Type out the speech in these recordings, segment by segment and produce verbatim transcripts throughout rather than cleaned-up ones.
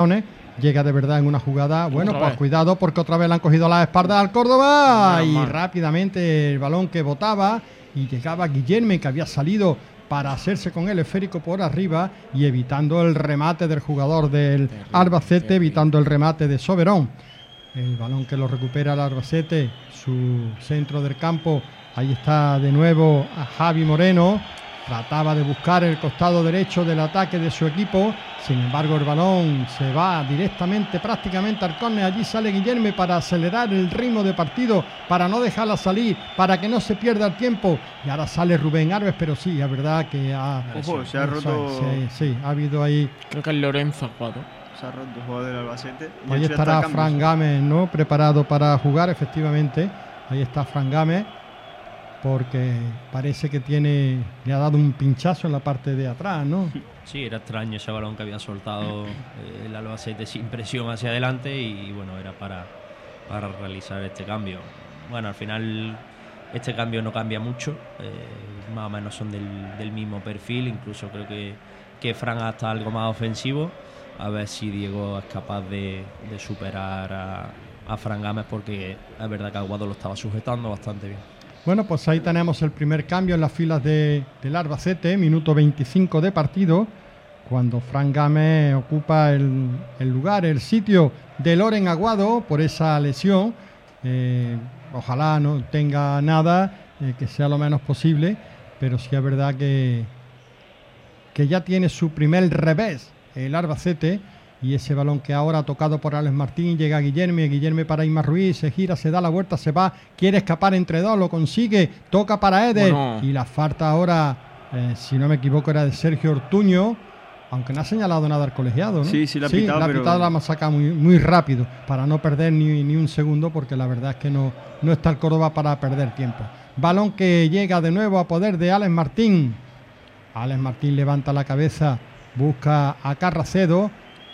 llega de verdad en una jugada. Bueno, pues cuidado porque otra vez le han cogido las espaldas al Córdoba no, y mal. Rápidamente el balón que botaba y llegaba Guillerme, que había salido para hacerse con el esférico por arriba y evitando el remate del jugador del terrible, Albacete, terrible. evitando el remate de Soberón. El balón que lo recupera el Albacete, su centro del campo. Ahí está de nuevo a Javi Moreno. Trataba de buscar el costado derecho del ataque de su equipo. Sin embargo, el balón se va directamente, prácticamente al córner. Allí sale Guillerme para acelerar el ritmo de partido, para no dejarla salir, para que no se pierda el tiempo. Y ahora sale Rubén Alves, pero sí, es verdad que ha... Ojo, se ha roto... Sí, sí, ha habido ahí... Creo que es Lorenzo Aguado. Se ha roto el jugador del Albacete. Ahí estará Fran Gámez, ¿no? Preparado para jugar, efectivamente. Ahí está Fran Gámez, porque parece que tiene le ha dado un pinchazo en la parte de atrás, ¿no? Sí, era extraño ese balón que había soltado eh, el Albacete sin presión hacia adelante y bueno, era para, para realizar este cambio. Bueno, al final este cambio no cambia mucho, eh, más o menos son del, del mismo perfil, incluso creo que, que Fran hasta algo más ofensivo, a ver si Diego es capaz de, de superar a, a Fran Gámez, porque es verdad que Aguado lo estaba sujetando bastante bien. Bueno, pues ahí tenemos el primer cambio en las filas de, del Albacete, minuto veinticinco de partido, cuando Fran Gámez ocupa el, el lugar, el sitio de Loren Aguado por esa lesión. Eh, ojalá no tenga nada, eh, que sea lo menos posible, pero sí es verdad que, que ya tiene su primer revés el Albacete. Y ese balón que ahora ha tocado por Alex Martín, llega a Guillerme, Guillerme para Isma Ruiz, se gira, se da la vuelta, se va, quiere escapar entre dos, lo consigue, toca para Eder, bueno. Y la falta ahora, eh, si no me equivoco, era de Sergio Ortuño, aunque no ha señalado nada al colegiado, ¿no? Sí, sí, la ha pitado, sí, la ha pitado, pero... la ha sacado muy, muy rápido, para no perder ni, ni un segundo, porque la verdad es que no, no está el Córdoba para perder tiempo. Balón que llega de nuevo a poder de Alex Martín. Alex Martín levanta la cabeza, busca a Carracedo.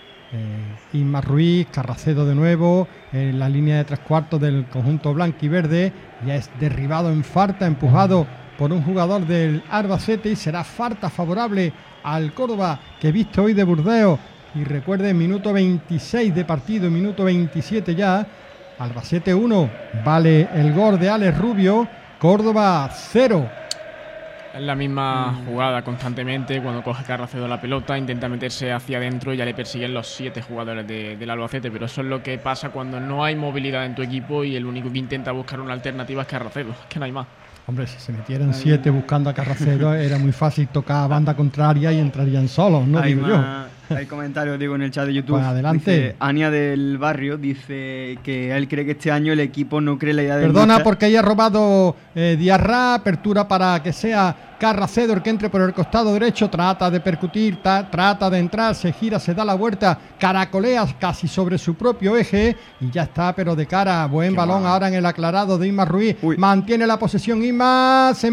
Eh, Isma Ruiz, Carracedo de nuevo en la línea de tres cuartos del conjunto blanquiverde, ya es derribado en falta, empujado por un jugador del Albacete y será falta favorable al Córdoba, que viste hoy de Burdeos. Y recuerden, minuto veintiséis de partido, minuto veintisiete ya, Albacete uno, vale el gol de Alex Rubio, Córdoba cero. Es la misma jugada constantemente. Cuando coge Carracedo la pelota, intenta meterse hacia adentro y ya le persiguen los siete jugadores de, del Albacete. Pero eso es lo que pasa cuando no hay movilidad en tu equipo y el único que intenta buscar una alternativa es Carracedo. Es que no hay más. Hombre, si se metieran siete buscando a Carracedo era muy fácil tocar a banda contraria y entrarían solos, ¿no? Hay, digo más, yo. Hay comentarios, digo, en el chat de YouTube. Pues adelante. Dice, Ania del Barrio dice que él cree que este año el equipo no cree la idea de... Perdona lucha. Porque haya robado eh, Diarra, apertura para que sea Carracedo el que entre por el costado derecho, trata de percutir, ta, trata de entrar, se gira, se da la vuelta, caracolea casi sobre su propio eje y ya está, pero de cara. Buen Qué balón mal. Ahora en el aclarado de Isma Ruiz. Uy. Mantiene la posesión Isma, se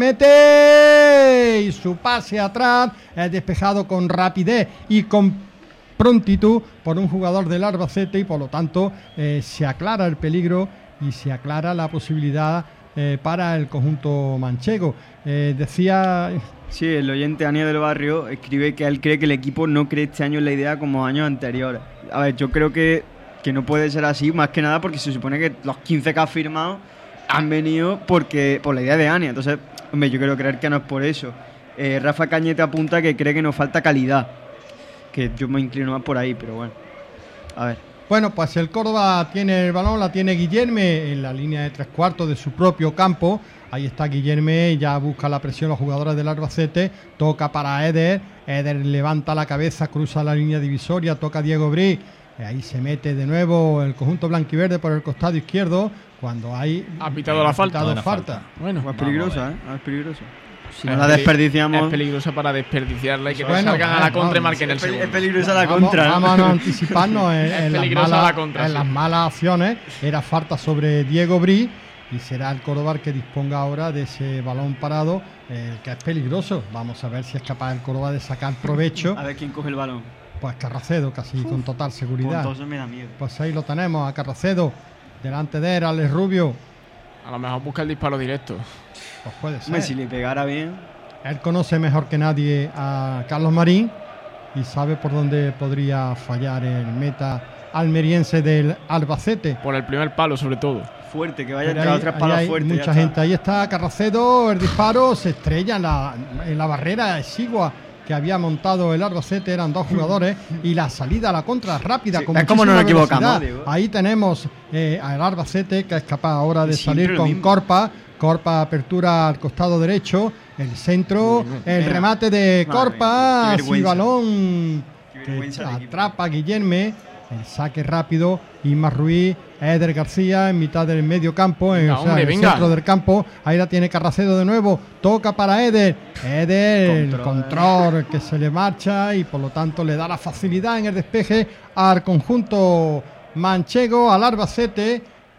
mete y su pase atrás es despejado con rapidez y con prontitud por un jugador del Albacete y por lo tanto eh, se aclara el peligro y se aclara la posibilidad eh, para el conjunto manchego. Eh, decía... Sí, el oyente Ania del Barrio escribe que él cree que el equipo no cree este año en la idea como años anteriores. A ver, yo creo que, que no puede ser así, más que nada porque se supone que los quince que ha firmado han venido porque por la idea de Ania. Entonces, hombre, yo quiero creer que no es por eso. Eh, Rafa Cañete apunta que cree que nos falta calidad, que yo me inclino más por ahí, pero bueno, a ver. Bueno, pues el Córdoba tiene el balón, la tiene Guillerme en la línea de tres cuartos de su propio campo. Ahí está Guillerme, ya busca la presión los jugadores del Albacete, toca para Eder, Eder levanta la cabeza, cruza la línea divisoria, toca Diego Brí, ahí se mete de nuevo el conjunto blanquiverde por el costado izquierdo, cuando hay... Ha pitado la falta. Pitado falta. falta. Bueno, es peligrosa, ¿eh? Es peligrosa. Si es no la desperdiciamos... Es peligrosa para desperdiciarla y que bueno, te salgan bueno, a la contra no, y marquen el es segundo. Es peligrosa la vamos, contra. Vamos a no anticiparnos en, en, las malas, la contra, en sí. las malas acciones. Era falta sobre Diego Brí y será el Córdoba el que disponga ahora de ese balón parado, eh, que es peligroso. Vamos a ver si es capaz el Córdoba de sacar provecho. A ver quién coge el balón. Pues Carracedo, casi Uf, con total seguridad. Entonces me da miedo. Pues ahí lo tenemos, a Carracedo, delante de él, Alex Rubio. A lo mejor busca el disparo directo. Pues puede ser. Hombre, si le pegara bien. Él conoce mejor que nadie a Carlos Marín y sabe por dónde podría fallar el meta almeriense del Albacete. Por el primer palo, sobre todo. Fuerte, que vaya a Pero entrar ahí- tres ahí palos hay fuertes. mucha ya gente. está. Ahí está Carracedo, el disparo se estrella en la, en la barrera exigua que había montado el Albacete. Eran dos jugadores y la salida a la contra rápida. Sí, con es como nos muchísima equivocamos, velocidad. digo. Ahí tenemos eh, al Albacete, que es capaz ahora de Siempre salir lo con mismo. Corpa. Corpa apertura al costado derecho, el centro, el Venga. remate de Madre Corpa, mía, qué y vergüenza. balón Qué que vergüenza de equipo. atrapa a Guillerme, el saque rápido, Isma Ruiz, Eder García en mitad del medio campo, en, Venga, o sea, hombre, en el venga. centro del campo, ahí la tiene Carracedo de nuevo, toca para Eder, Eder, el Control. control que se le marcha y por lo tanto le da la facilidad en el despeje al conjunto manchego, al Albacete.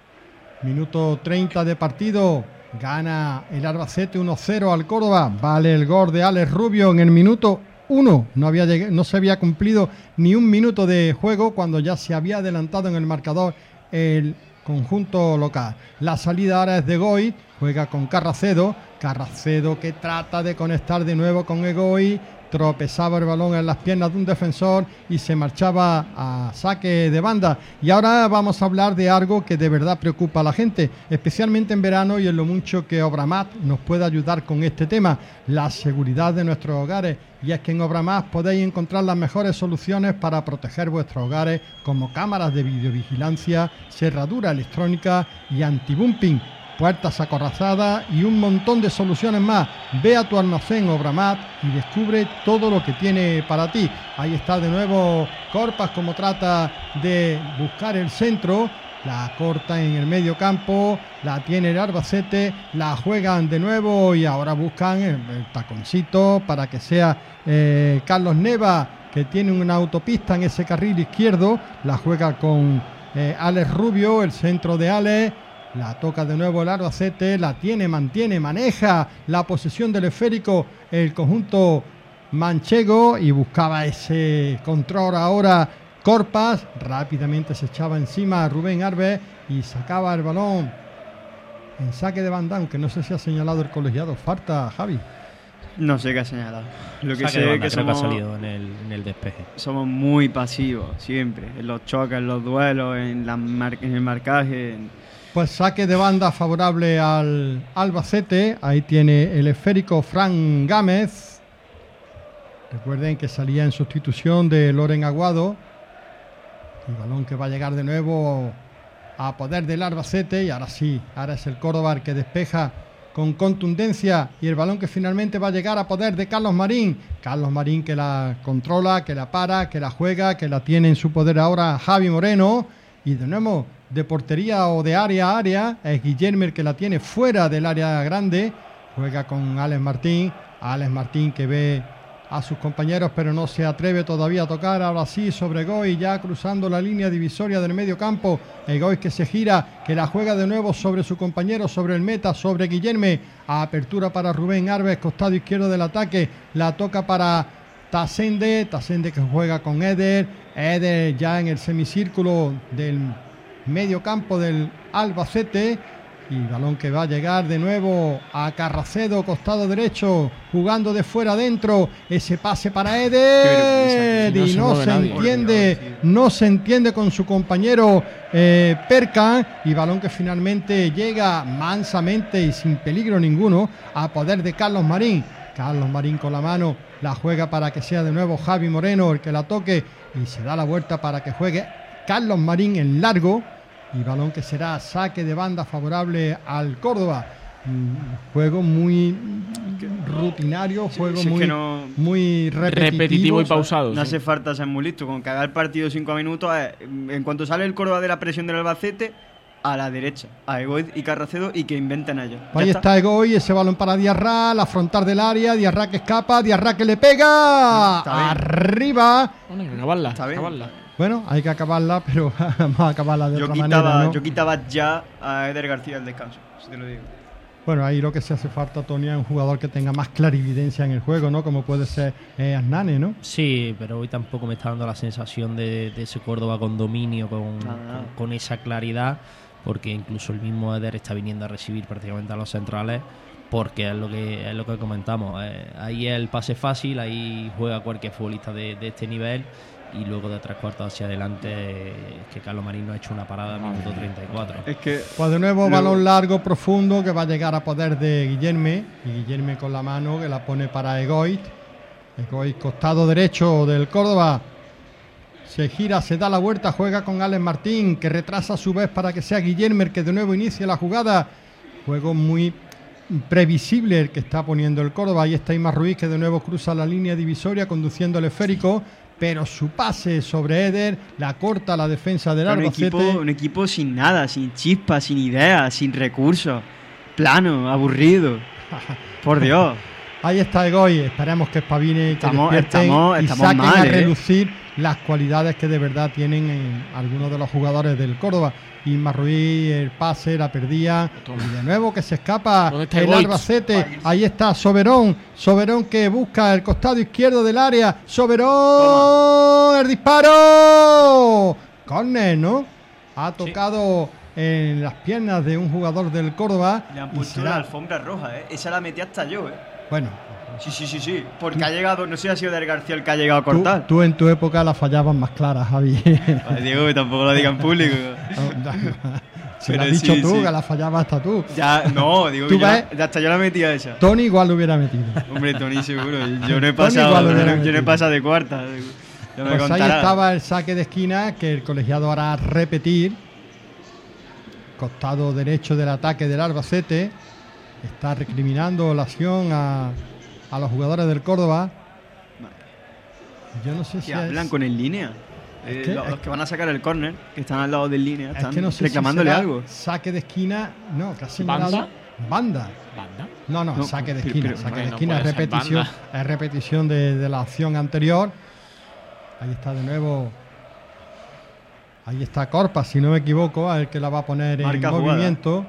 Minuto treinta de partido, gana el Albacete uno cero al Córdoba, vale el gol de Alex Rubio en el minuto uno, no, había lleg- no se había cumplido ni un minuto de juego cuando ya se había adelantado en el marcador el conjunto local. La salida ahora es de Goy, juega con Carracedo, Carracedo que trata de conectar de nuevo con Egoy, tropezaba el balón en las piernas de un defensor y se marchaba a saque de banda. Y ahora vamos a hablar de algo que de verdad preocupa a la gente, especialmente en verano y en lo mucho que Obramat nos puede ayudar con este tema, la seguridad de nuestros hogares. Y es que en Obramat podéis encontrar las mejores soluciones para proteger vuestros hogares, como cámaras de videovigilancia, cerradura electrónica y antibumping, puertas acorazadas y un montón de soluciones más. Ve a tu almacén Obramat y descubre todo lo que tiene para ti. Ahí está de nuevo Corpas, como trata de buscar el centro, la corta en el medio campo, la tiene el Albacete, la juegan de nuevo y ahora buscan el, el taconcito para que sea eh, Carlos Neva, que tiene una autopista en ese carril izquierdo, la juega con eh, Alex Rubio, el centro de Alex. La toca de nuevo el Albacete, la tiene, mantiene, maneja la posesión del esférico el conjunto manchego y buscaba ese control ahora Corpas, rápidamente se echaba encima a Rubén Arbe y sacaba el balón en saque de banda, aunque no sé si ha señalado el colegiado. Falta, Javi. No sé qué ha señalado. Lo que Saque sé de es banda, que creo que ha somos, salido en el, en el despeje. somos muy pasivos, siempre. En los choques, en los duelos, en, la mar- en el marcaje. en- Pues saque de banda favorable al Albacete. Ahí tiene el esférico Fran Gámez. Recuerden que salía en sustitución de Loren Aguado. El balón que va a llegar de nuevo a poder del Albacete. Y ahora sí, ahora es el Córdoba el que despeja con contundencia. Y el balón que finalmente va a llegar a poder de Carlos Marín. Carlos Marín que la controla, que la para, que la juega, que la tiene en su poder ahora Javi Moreno. Y de nuevo, de portería o de área a área, es Guillermo el que la tiene fuera del área grande. Juega con Alex Martín. Alex Martín que ve a sus compañeros, pero no se atreve todavía a tocar. Ahora sí, sobre Goy, ya cruzando la línea divisoria del medio campo. El Goy que se gira, que la juega de nuevo sobre su compañero, sobre el meta, sobre Guillermo. Apertura para Rubén Arves, costado izquierdo del ataque. La toca para Tasende, Tasende que juega con Eder. Eder ya en el semicírculo del medio campo del Albacete. Y balón que va a llegar de nuevo a Carracedo, costado derecho, jugando de fuera adentro. Ese pase para Eder. Qué vergüenza, Y no no se se mueve nadie. entiende, no se entiende con su compañero eh, Perkan. Y balón que finalmente llega mansamente y sin peligro ninguno a poder de Carlos Marín. Carlos Marín con la mano, la juega para que sea de nuevo Javi Moreno el que la toque. Y se da la vuelta para que juegue Carlos Marín en largo. Y balón que será saque de banda favorable al Córdoba. Mm, Juego muy rutinario, juego si es muy, que no- muy repetitivo. Repetitivo y pausado. No sí. hace falta ser muy listo. Con que haga el partido cinco minutos, eh, en cuanto sale el Córdoba de la presión del Albacete, a la derecha, a Egoid y Carracedo, y que inventen ellos. Ya Ahí está Egoy, ese balón para Diarra, la frontal del área, Diarra que escapa, Diarra que le pega, Está bien. arriba. Bueno, hay que acabarla. Está bien. acabarla. Bueno, hay que acabarla, pero vamos a acabarla de Yo otra quitaba, manera, ¿no? yo quitaba ya a Eder García el descanso, si te lo digo. Bueno, ahí lo que se hace falta, Tony, es un jugador que tenga más clarividencia en el juego, ¿no? Como puede ser eh, Aznane, ¿no? Sí, pero hoy tampoco me está dando la sensación de, de ese Córdoba con dominio, con, Nada, nada. con, con esa claridad, porque incluso el mismo Eder está viniendo a recibir prácticamente a los centrales porque es lo que es lo que comentamos. Eh, ahí es el pase fácil, ahí juega cualquier futbolista de, de este nivel, y luego de tres cuartos hacia adelante eh, que Carlos Marín no ha hecho una parada en minuto treinta y cuatro. Es que Pues de nuevo luego- balón largo, profundo, que va a llegar a poder de Guillerme, y Guillerme con la mano que la pone para Egoit. Egoit, costado derecho del Córdoba, se gira, se da la vuelta, juega con Alex Martín, que retrasa a su vez para que sea Guillerme el que de nuevo inicie la jugada. Juego muy previsible el que está poniendo el Córdoba. Ahí está Imar Ruiz, que de nuevo cruza la línea divisoria conduciendo el esférico, pero su pase sobre Eder la corta la defensa del un Albacete. equipo, un equipo sin nada, sin chispas, sin ideas, sin recursos. Plano, aburrido. Por Dios. Ahí está Egoy, esperemos que espabile y que Estamos- despierten estamos- y estamos saquen mal, a ¿eh? relucir las cualidades que de verdad tienen en algunos de los jugadores del Córdoba. Isma Ruiz, el pase, la perdía, y de nuevo que se escapa ¿Dónde está el Egoy? Albacete. Ahí está Soberón, Soberón que busca el costado izquierdo del área. Soberón, el disparo, córner, ¿no? Ha tocado en las piernas de un jugador del Córdoba. Le han y puesto será- la alfombra roja, ¿eh? Esa la metí hasta yo, ¿eh? Bueno, Sí, sí, sí, sí. Porque ha llegado, no sé si ha sido del García el que ha llegado a Tú, cortar. tú en tu época la fallabas más clara, Javi. Ay, Diego, que tampoco lo diga en público. Si Pero lo has dicho sí, tú, sí. que la fallabas hasta tú. Ya, no, digo ¿Tú que yo, ves? ya hasta yo la metía esa. Tony igual lo hubiera metido. Hombre, Tony seguro. Yo no he Tony pasado, igual lo yo hubiera no, yo no he metido. pasado de cuarta. Ya me Pues ahí contarás. estaba el saque de esquina que el colegiado hará repetir. Costado derecho del ataque del Albacete. Está recriminando la acción a, a los jugadores del Córdoba. Yo no sé si Que es, hablan con el línea. Eh, que- los, es los que van a sacar el córner, que están al lado del línea, es están que no sé reclamándole si será algo. saque de esquina. No, que ha señalado. ¿Banda? Banda. Banda. No, no, No, saque de pero- esquina. pero- saque de no esquina es puede ser repetición, banda. es repetición de, de la acción anterior. Ahí está de nuevo. Ahí está Corpa, si no me equivoco, el que la va a poner en Marca jugada. movimiento.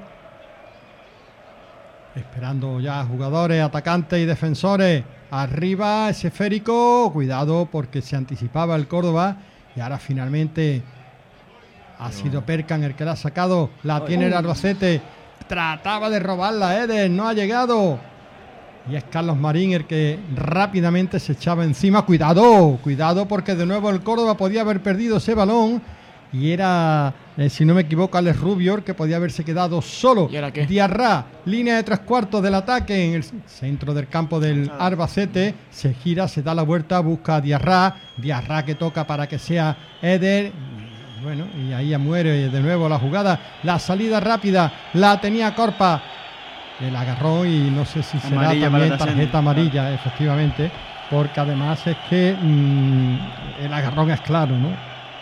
Esperando ya jugadores, atacantes y defensores. Arriba, ese esférico. Cuidado porque se anticipaba el Córdoba. Y ahora finalmente ha sido Perkan el que la ha sacado. La tiene el Albacete. Trataba de robarla Eder, no ha llegado. Y es Carlos Marín el que rápidamente se echaba encima. Cuidado, cuidado porque de nuevo el Córdoba podía haber perdido ese balón. Y era, eh, si no me equivoco, Alex Rubio el que podía haberse quedado solo. ¿Y ahora qué? Diarra, línea de tres cuartos del ataque en el centro del campo del Albacete. Se gira, se da la vuelta, busca a Diarra. Diarra que toca para que sea Eder. Bueno, y ahí ya muere de nuevo la jugada. La salida rápida la tenía Corpa. El agarró y no sé si será Amarilla también para Tassendi. tarjeta amarilla, efectivamente. Porque además es que mmm, el agarrón es claro, ¿no?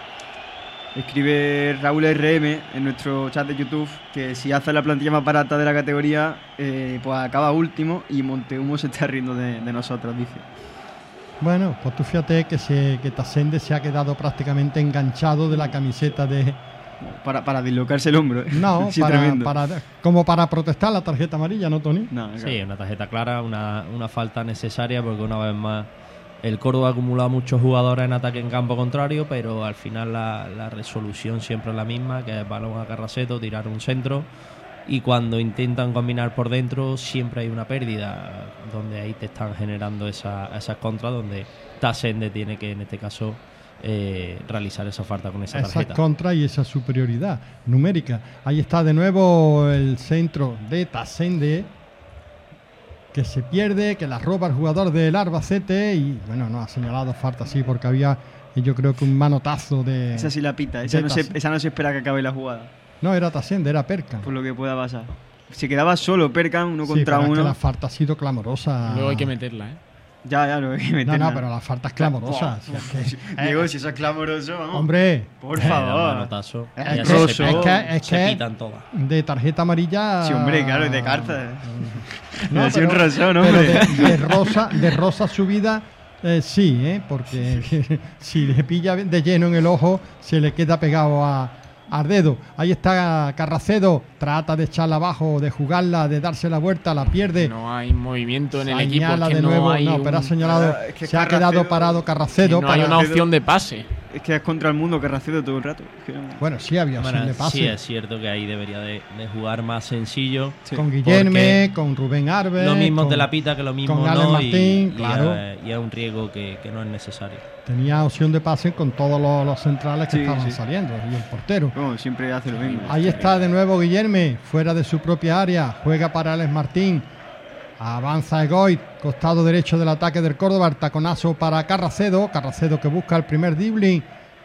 Escribe Raúl R M en nuestro chat de YouTube que si hace la plantilla más barata de la categoría, eh, pues acaba último y Montehumo se está riendo de, de nosotros, dice. Bueno, pues tú fíjate que, se, que Tasende se ha quedado prácticamente enganchado de la camiseta de... Para, para dislocarse el hombro. ¿eh? No, Sí, para, tremendo. para, como para protestar la tarjeta amarilla, ¿no, Tony? No, claro. Sí, una tarjeta clara, una, una falta necesaria porque una vez más el Córdoba ha acumulado muchos jugadores en ataque en campo contrario, pero al final la, la resolución siempre es la misma, que es balón a Carraceto, tirar un centro, y cuando intentan combinar por dentro siempre hay una pérdida, donde ahí te están generando esa, esas contras, donde Tasende tiene que en este caso eh, realizar esa falta con esa Esas tarjeta. contras y esa superioridad numérica. Ahí está de nuevo el centro de Tasende, que se pierde, que la roba el jugador del Albacete y bueno, no ha señalado falta así porque había, yo creo que un manotazo de... Esa sí la pita, esa de no, se, Tas- esa no se espera que acabe la jugada, No, era Tasende, era Perkan. por lo que pueda pasar. Se quedaba solo Perkan, uno Sí, contra pero es que uno. la falta ha sido clamorosa. Luego hay que meterla, ¿eh? Ya, ya, no hay que No, meterla. no, pero la falta es clamorosa. Si es que- Diego, eh, si eso es clamoroso, vamos. hombre, por Eh, da un favor. manotazo, Es ya que- se, es pitan- que- es se que- pitan todas. de tarjeta amarilla. Sí, hombre, claro, de carta. No, Ha sido un pero- rosón, pero hombre. de, de rosa, de rosa subida, eh, sí, ¿eh? Porque si le pilla de lleno en el ojo, se le queda pegado a, al dedo. Ahí está Carracedo, trata de echarla abajo, de jugarla, de darse la vuelta, la pierde. No hay movimiento en el equipo. Señala Es que de no nuevo, hay no, un- pero ha señalado, Ah, es que se ha Carracedo- quedado parado y Carracedo. no hay para- una opción de pase. es que es contra el mundo Carracedo todo el rato. Es que no... Bueno, sí había opción Bueno, de pase. sí, es cierto que ahí debería de, de jugar más sencillo. Sí. Con Guillerme, con Rubén Arbe. Lo mismo con, te la pita que lo mismo con no. Alex Martín, y, claro. Y es, y es un riesgo que, que no es necesario. Tenía opción de pase con todos los, los centrales que Sí, estaban sí. saliendo y el portero. No, siempre hace lo mismo. Ahí está de nuevo Guillerme, fuera de su propia área, juega para Alex Martín, avanza Egoit, costado derecho del ataque del Córdoba, el taconazo para Carracedo, Carracedo que busca el primer dribbling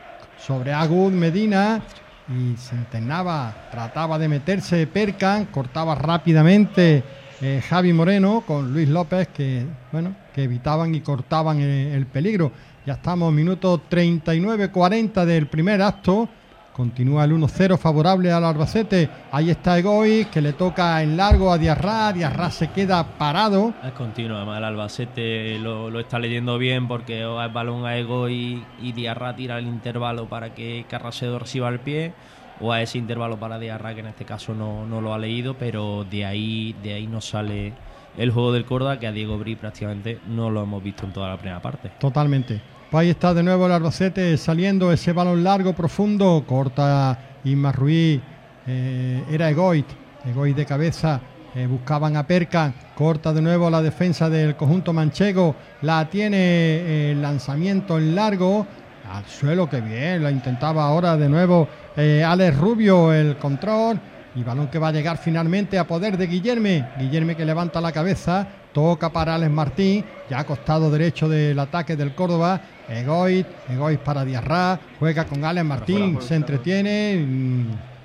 sobre Agud Medina y se internaba, trataba de meterse Percan, cortaba rápidamente eh, Javi Moreno con Luis López que, bueno, que evitaban y cortaban el, el peligro. Ya estamos minuto treinta y nueve cuarenta del primer acto. Continúa el uno cero favorable al Albacete. Ahí está Egoy, que le toca en largo a Diarra. Diarra se queda parado. Es continuo, además el Albacete lo, lo está leyendo bien porque o es balón a Egoy y Diarra tira el intervalo para que Carracedo reciba el pie, o a ese intervalo para Diarra, que en este caso no, no lo ha leído, pero de ahí, de ahí no sale el juego del Córdoba, que a Diego Bri prácticamente no lo hemos visto en toda la primera parte. Totalmente. Pues ahí está de nuevo el Albacete saliendo ese balón largo, profundo, corta Isma Ruiz, eh, era Egoit, Egoit de cabeza, eh, buscaban a Percan, corta de nuevo la defensa del conjunto manchego, la tiene eh, el lanzamiento en largo, al suelo, que bien, la intentaba ahora de nuevo eh, Alex Rubio, el control, y balón que va a llegar finalmente a poder de Guillerme, Guillerme que levanta la cabeza, toca para Alex Martín, ya costado derecho del ataque del Córdoba, Egoit, Egoit para Diarra, juega con Alex Martín, se entretiene, mmm,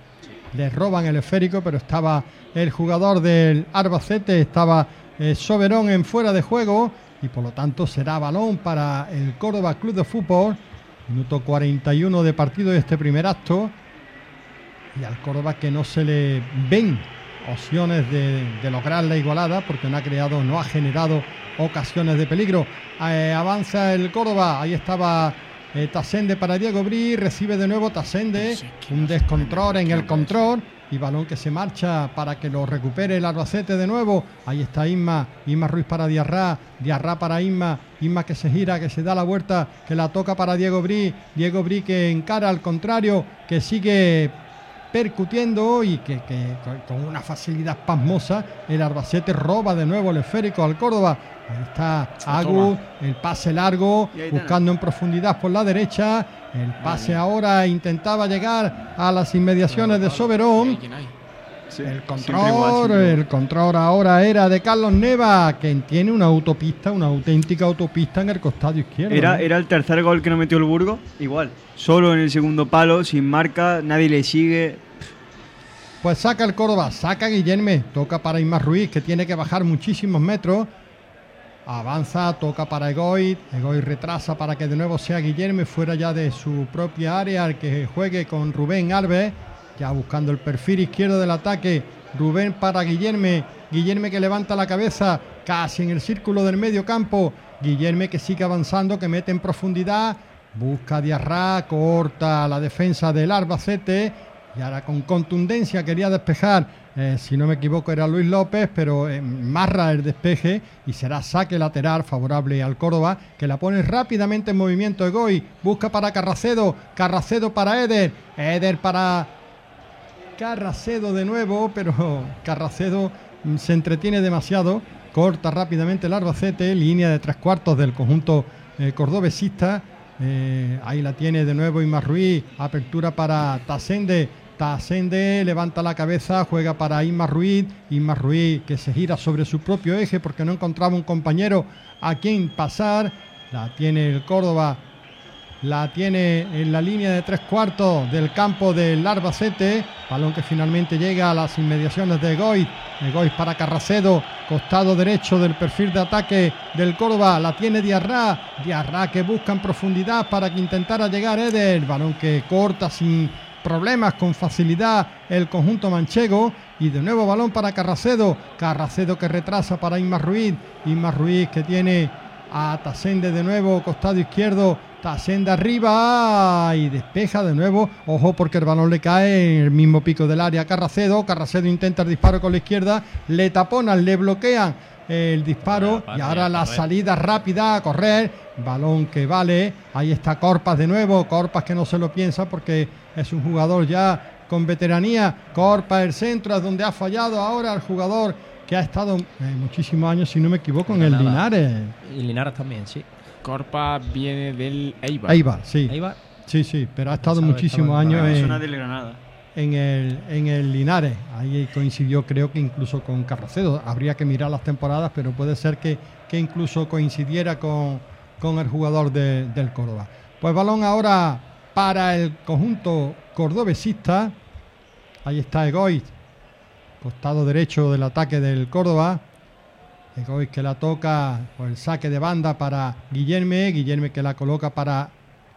le roban el esférico, pero estaba el jugador del Albacete, estaba eh, Soberón en fuera de juego, y por lo tanto será balón para el Córdoba Club de Fútbol, minuto cuarenta y uno de partido de este primer acto, y al Córdoba que no se le ven opciones de, de lograr la igualada porque no ha creado, no ha generado ocasiones de peligro. Eh, avanza el Córdoba, ahí estaba eh, Tasende para Diego Bri, recibe de nuevo Tasende, un descontrol en el control y balón que se marcha para que lo recupere el Albacete de nuevo. Ahí está Isma, Isma Ruiz para Diarra, Diarra para Isma, Isma que se gira, que se da la vuelta, que la toca para Diego Bri, Diego Bri que encara al contrario, que sigue percutiendo y que, que con una facilidad pasmosa el Albacete roba de nuevo el esférico al Córdoba. Ahí está Agu, el pase largo, buscando en profundidad por la derecha, el pase ahora intentaba llegar a las inmediaciones de Soberón. El control, el control ahora era de Carlos Neva, que tiene una autopista, una auténtica autopista en el costado izquierdo. Era, ¿no? era el tercer gol que no metió el Burgos, igual, solo en el segundo palo, sin marca, nadie le sigue. Pues saca el Córdoba, saca Guillerme, toca para Isma Ruiz, que tiene que bajar muchísimos metros. Avanza, toca para Egoit, Egoit retrasa para que de nuevo sea Guillerme fuera ya de su propia área, el que juegue con Rubén Alves, ya buscando el perfil izquierdo del ataque. Rubén para Guillerme, Guillerme que levanta la cabeza casi en el círculo del medio campo, Guillerme que sigue avanzando, que mete en profundidad, busca a Diarra, corta la defensa del Albacete y ahora con contundencia quería despejar, eh, si no me equivoco era Luis López, pero eh, marra el despeje y será saque lateral favorable al Córdoba, que la pone rápidamente en movimiento Egoy, busca para Carracedo, Carracedo para Eder, Eder para Carracedo de nuevo, pero Carracedo se entretiene demasiado, corta rápidamente el Albacete, línea de tres cuartos del conjunto eh, cordobesista, eh, ahí la tiene de nuevo Isma Ruiz, apertura para Tasende, Tasende levanta la cabeza, juega para Isma Ruiz, Isma Ruiz que se gira sobre su propio eje porque no encontraba un compañero a quien pasar, la tiene el Córdoba, la tiene en la línea de tres cuartos del campo del Albacete, balón que finalmente llega a las inmediaciones de Egoit, Egoit para Carracedo, costado derecho del perfil de ataque del Córdoba, la tiene Diarra, Diarra que busca en profundidad para que intentara llegar Eder, balón que corta sin problemas, con facilidad el conjunto manchego, y de nuevo balón para Carracedo, Carracedo que retrasa para Isma Ruiz, Isma Ruiz que tiene a Tasende de nuevo, costado izquierdo, Tasende arriba y despeja de nuevo, ojo porque el balón le cae en el mismo pico del área a Carracedo, Carracedo intenta el disparo con la izquierda, le taponan, le bloquean el disparo y ahora la salida rápida a correr, balón que vale, ahí está Corpas de nuevo, Corpas que no se lo piensa porque es un jugador ya con veteranía, Corpas el centro es donde ha fallado ahora el jugador que ha estado eh, muchísimos años, si no me equivoco, en el Linares. Y Linares también, sí. Corpas viene del Eibar. Eibar, sí. Eibar. Sí, sí, pero ha estado muchísimos años en, zona del Granada. En el, en el Linares. Ahí coincidió, creo que incluso con Carracedo. Habría que mirar las temporadas, pero puede ser que, que incluso coincidiera con, con el jugador de, del Córdoba. Pues balón ahora para el conjunto cordobesista. Ahí está Egoiz, costado derecho del ataque del Córdoba. Egoiz que la toca por el saque de banda para Guillerme. Guillerme que la coloca para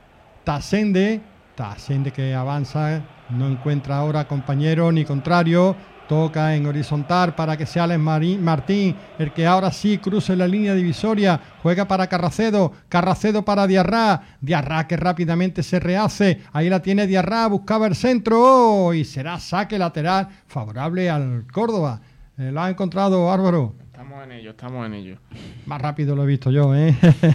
Tasende. Tasende que avanza. No encuentra ahora compañero ni contrario. Toca en horizontal para que sea Alex Martín el que ahora sí cruce la línea divisoria. Juega para Carracedo. Carracedo para Diarra. Diarra que rápidamente se rehace. Ahí la tiene Diarra. Buscaba el centro. Oh, y será saque lateral favorable al Córdoba. Eh, ¿Lo ha encontrado, Álvaro? Estamos en ello, estamos en ello. Más rápido lo he visto yo, ¿eh?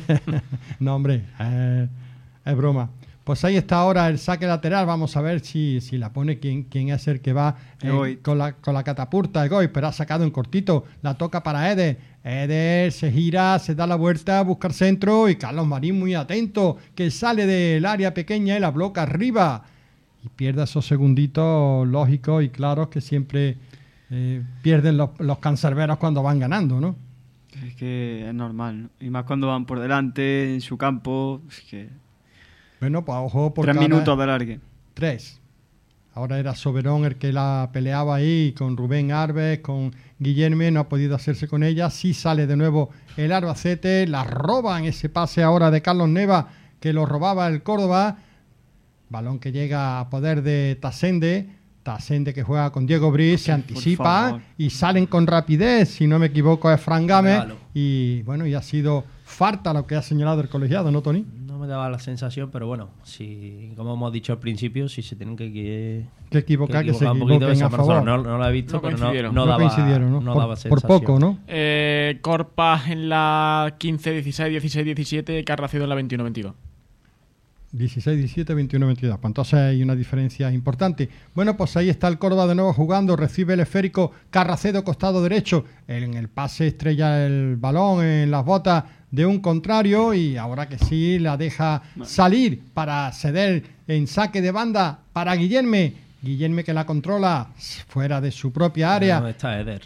No, hombre. Eh, es broma. Pues ahí está ahora el saque lateral. Vamos a ver si, si la pone quién, quién es el que va eh, con, la, con la catapulta. Egoy, pero ha sacado en cortito. La toca para Eder. Eder se gira, se da la vuelta a buscar centro. Y Carlos Marín muy atento, que sale del área pequeña y la bloca arriba. Y pierde esos segunditos lógicos y claros que siempre eh, pierden los, los cancerberos cuando van ganando, ¿no? Es que es normal, ¿no? Y más cuando van por delante, en su campo. Es que... Bueno, pues ojo, porque tres minutos de alargue. Tres. Ahora era Soberón el que la peleaba ahí con Rubén Arbes, con Guillerme, no ha podido hacerse con ella. Sí sale de nuevo el Albacete, la roban ese pase ahora de Carlos Neva, que lo robaba el Córdoba. Balón que llega a poder de Tasende. Tasende que juega con Diego Briz, se anticipa y salen con rapidez, si no me equivoco es Fran Gámez. Y bueno, y ha sido falta lo que ha señalado el colegiado, ¿no, Tony? No me daba la sensación, pero bueno, si, como hemos dicho al principio, si se tienen que, que, que equivocar, que, que se un poquito a favor. No, no lo he visto, no pero no, no, no daba, coincidieron, ¿no? no por, daba por poco, ¿no? Eh, Corpas en la quince, dieciséis, dieciséis, diecisiete, Carracedo en la veintiuno, veintidós. dieciséis, diecisiete, veintiuno, veintidós. Pues entonces hay una diferencia importante. Bueno, pues ahí está el Córdoba de nuevo jugando. Recibe el esférico Carracedo, costado derecho. En el pase estrella el balón en las botas de un contrario y ahora que sí la deja salir para ceder en saque de banda para Guillerme. Guillerme que la controla fuera de su propia área. ¿Dónde está Eder?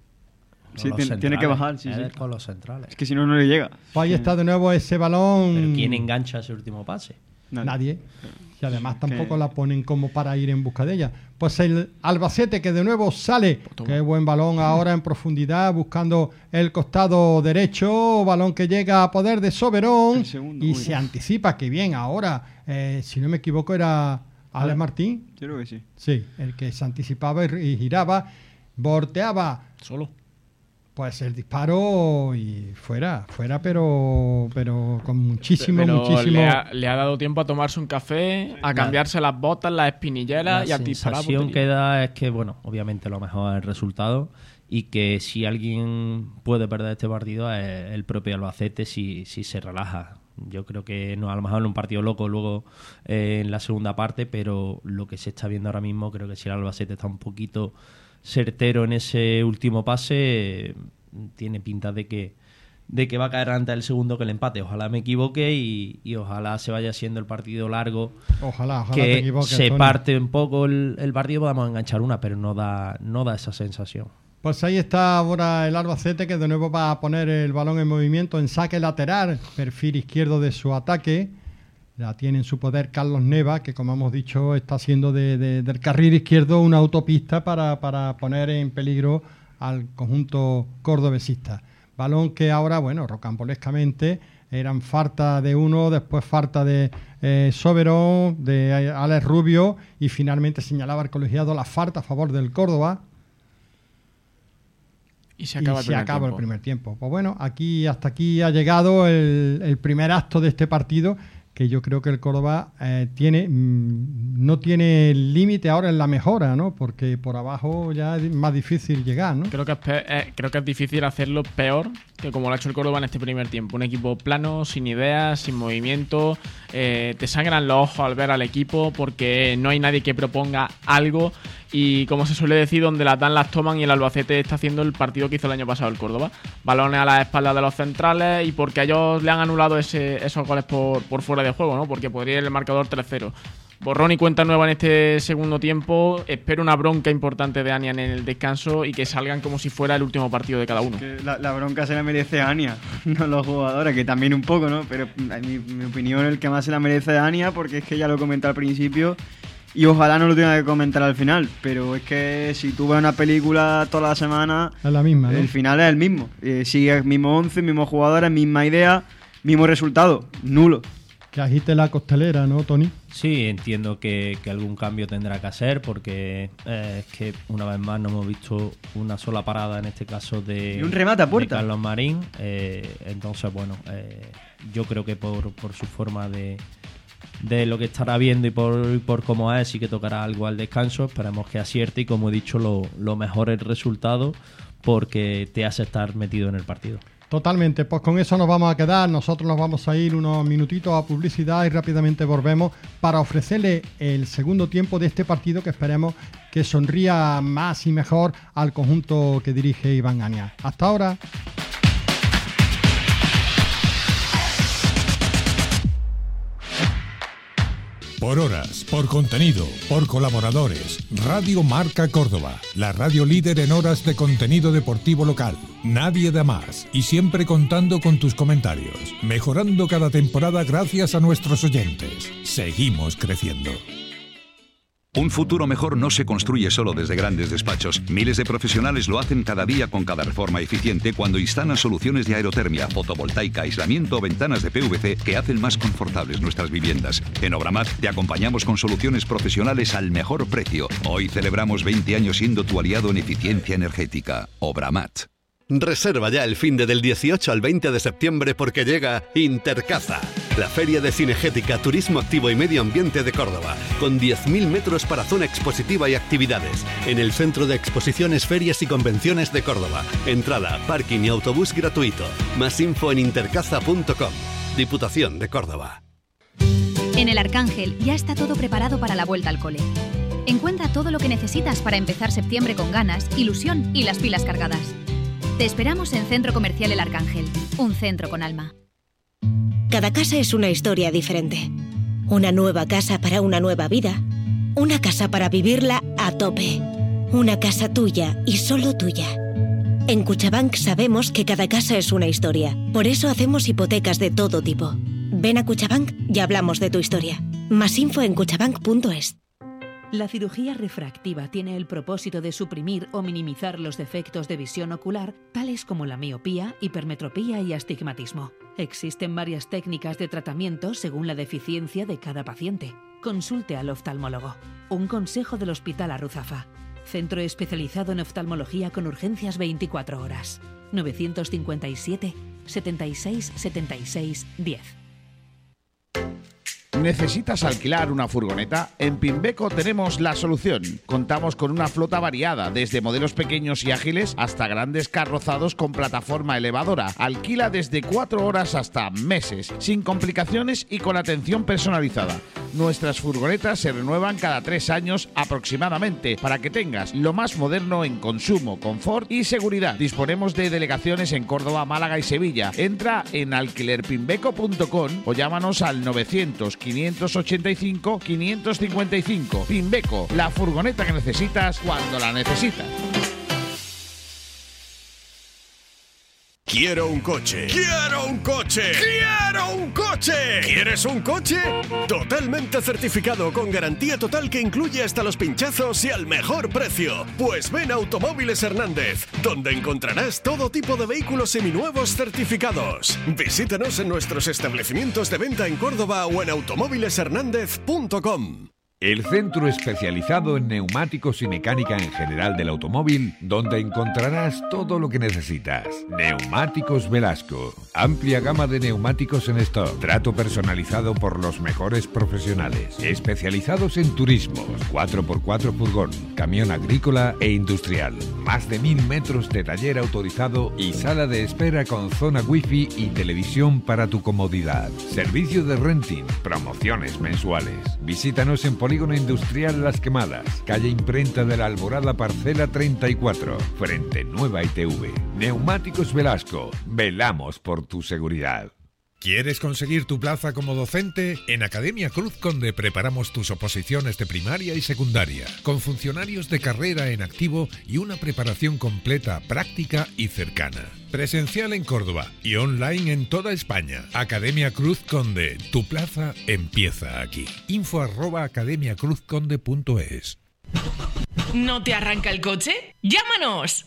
Sí, tiene, tiene que bajar. Sí, Eder sí. con los centrales. Es que si no, no le llega. Pues ahí está de nuevo ese balón. ¿Pero quién engancha ese último pase? Nadie. Nadie. Y además tampoco que... la ponen como para ir en busca de ella. Pues el Albacete que de nuevo sale. Qué buen balón ahora en profundidad, buscando el costado derecho. Balón que llega a poder de Soberón. Segundo, y uy, se no. anticipa. Que bien ahora. Eh, si no me equivoco era Alex Martín. Yo creo que sí. Sí, el que se anticipaba y, y giraba. Volteaba. Solo. Pues el disparo y fuera, fuera, pero pero con muchísimo, Pero muchísimo. Le ha, le ha dado tiempo a tomarse un café, a cambiarse las botas, las espinilleras y a disparar. La sensación que da es que, bueno, obviamente lo mejor es el resultado y que si alguien puede perder este partido es el propio Albacete si, si se relaja. Yo creo que no, a lo mejor en un partido loco luego eh, en la segunda parte, pero lo que se está viendo ahora mismo, creo que si el Albacete está un poquito certero en ese último pase, tiene pinta de que de que va a caer antes el segundo que el empate. Ojalá me equivoque y, y ojalá se vaya siendo el partido largo. Ojalá, ojalá que te equivoques, se Tony. parte un poco el, el partido, podamos enganchar una, pero no da no da esa sensación. Pues ahí está ahora el Albacete que de nuevo va a poner el balón en movimiento en saque lateral, perfil izquierdo de su ataque. La tiene en su poder Carlos Neva, que como hemos dicho está haciendo de, de, del carril izquierdo una autopista para, para poner en peligro al conjunto cordobesista. Balón que ahora, bueno, rocambolescamente eran falta de uno, después falta de eh, Soberón, de Alex Rubio y finalmente señalaba el colegiado la falta a favor del Córdoba. Y se acaba, y el, se primer acaba tiempo. el primer tiempo. Pues bueno, aquí hasta aquí ha llegado el, el primer acto de este partido, que yo creo que el Córdoba eh, tiene mmm, no tiene límite ahora en la mejora, ¿no? Porque por abajo ya es más difícil llegar, ¿no? Creo que es, pe- eh, creo que es difícil hacerlo peor que como lo ha hecho el Córdoba en este primer tiempo. Un equipo plano, sin ideas, sin movimiento. Eh, te sangran los ojos al ver al equipo porque no hay nadie que proponga algo. Y como se suele decir, donde las dan las toman, y el Albacete está haciendo el partido que hizo el año pasado el Córdoba. Balones a las espaldas de los centrales, y porque a ellos le han anulado ese, esos goles por, por fuera de juego, ¿no? Porque podría ir el marcador tres cero. Borrón y cuenta nueva en este segundo tiempo. Espero una bronca importante de Ania en el descanso y que salgan como si fuera el último partido de cada uno. Que la, la bronca se la merece Ania, no los jugadores, que también un poco, ¿no? Pero en mi, mi opinión, el que más se la merece es Ania, porque es que ya lo comenté al principio y ojalá no lo tenga que comentar al final. Pero es que si tú ves una película toda la semana, es la misma, ¿no? El final es el mismo. Eh, sigue el mismo once, mismos jugadores, misma idea, mismo resultado, nulo. Que agite la costelera, ¿no, Tony? Sí, entiendo que, que algún cambio tendrá que hacer, porque eh, es que una vez más no hemos visto una sola parada, en este caso de, y un remate a puerta de Carlos Marín. Eh, entonces, bueno, eh, yo creo que por, por su forma de, de lo que estará viendo y por, y por cómo es, sí que tocará algo al descanso. Esperemos que acierte y, como he dicho, lo, lo mejor el resultado, porque te hace estar metido en el partido. Totalmente, pues con eso nos vamos a quedar. Nosotros nos vamos a ir unos minutitos a publicidad y rápidamente volvemos para ofrecerle el segundo tiempo de este partido, que esperemos que sonría más y mejor al conjunto que dirige Iván Ania. Hasta ahora. Por horas, por contenido, por colaboradores. Radio Marca Córdoba, la radio líder en horas de contenido deportivo local. Nadie da más, y siempre contando con tus comentarios. Mejorando cada temporada gracias a nuestros oyentes. Seguimos creciendo. Un futuro mejor no se construye solo desde grandes despachos. Miles de profesionales lo hacen cada día con cada reforma eficiente cuando instalan soluciones de aerotermia, fotovoltaica, aislamiento o ventanas de P V C que hacen más confortables nuestras viviendas. En Obramat te acompañamos con soluciones profesionales al mejor precio. Hoy celebramos veinte años siendo tu aliado en eficiencia energética. Obramat. Reserva ya el finde del dieciocho al veinte de septiembre, porque llega Intercaza, la feria de cinegética, turismo activo y medio ambiente de Córdoba, con diez mil metros para zona expositiva y actividades, en el Centro de Exposiciones, Ferias y Convenciones de Córdoba. Entrada, parking y autobús gratuito. Más info en intercaza punto com. Diputación de Córdoba. En el Arcángel ya está todo preparado para la vuelta al cole. Encuentra todo lo que necesitas para empezar septiembre con ganas, ilusión y las pilas cargadas. Te esperamos en Centro Comercial El Arcángel, un centro con alma. Cada casa es una historia diferente. Una nueva casa para una nueva vida. Una casa para vivirla a tope. Una casa tuya y solo tuya. En Cuchabank sabemos que cada casa es una historia. Por eso hacemos hipotecas de todo tipo. Ven a Cuchabank y hablamos de tu historia. Más info en cuchabank punto es. La cirugía refractiva tiene el propósito de suprimir o minimizar los defectos de visión ocular, tales como la miopía, hipermetropía y astigmatismo. Existen varias técnicas de tratamiento según la deficiencia de cada paciente. Consulte al oftalmólogo. Un consejo del Hospital Arruzafa. Centro especializado en oftalmología con urgencias veinticuatro horas. novecientos cincuenta y siete, setenta y seis, setenta y seis, diez. ¿Necesitas alquilar una furgoneta? En Pimbeco tenemos la solución. Contamos con una flota variada, desde modelos pequeños y ágiles hasta grandes carrozados con plataforma elevadora. Alquila desde cuatro horas hasta meses, sin complicaciones y con atención personalizada. Nuestras furgonetas se renuevan cada tres años aproximadamente, para que tengas lo más moderno en consumo, confort y seguridad. Disponemos de delegaciones en Córdoba, Málaga y Sevilla. Entra en alquiler pimbeco punto com o llámanos al novecientos, quinientos ochenta y cinco, quinientos cincuenta y cinco. Pimbeco, la furgoneta que necesitas cuando la necesitas. Quiero un coche. ¡Quiero un coche! ¡Quiero un coche! ¿Quieres un coche? Totalmente certificado, con garantía total que incluye hasta los pinchazos y al mejor precio. Pues ven a Automóviles Hernández, donde encontrarás todo tipo de vehículos seminuevos certificados. Visítanos en nuestros establecimientos de venta en Córdoba o en automóviles hernández punto com. El centro especializado en neumáticos y mecánica en general del automóvil, donde encontrarás todo lo que necesitas. Neumáticos Velasco. Amplia gama de neumáticos en stock. Trato personalizado por los mejores profesionales. Especializados en turismos, cuatro por cuatro furgón, camión agrícola e industrial. Más de mil metros de taller autorizado y sala de espera con zona wifi y televisión para tu comodidad. Servicio de renting, promociones mensuales. Visítanos en Polígono Industrial Las Quemadas, calle Imprenta de la Alborada, parcela treinta y cuatro, frente Nueva I T V. Neumáticos Velasco, velamos por tu seguridad. ¿Quieres conseguir tu plaza como docente? En Academia Cruz Conde preparamos tus oposiciones de primaria y secundaria, con funcionarios de carrera en activo y una preparación completa, práctica y cercana. Presencial en Córdoba y online en toda España. Academia Cruz Conde, tu plaza empieza aquí. Info arroba academia cruz conde punto es. ¿No te arranca el coche? ¡Llámanos!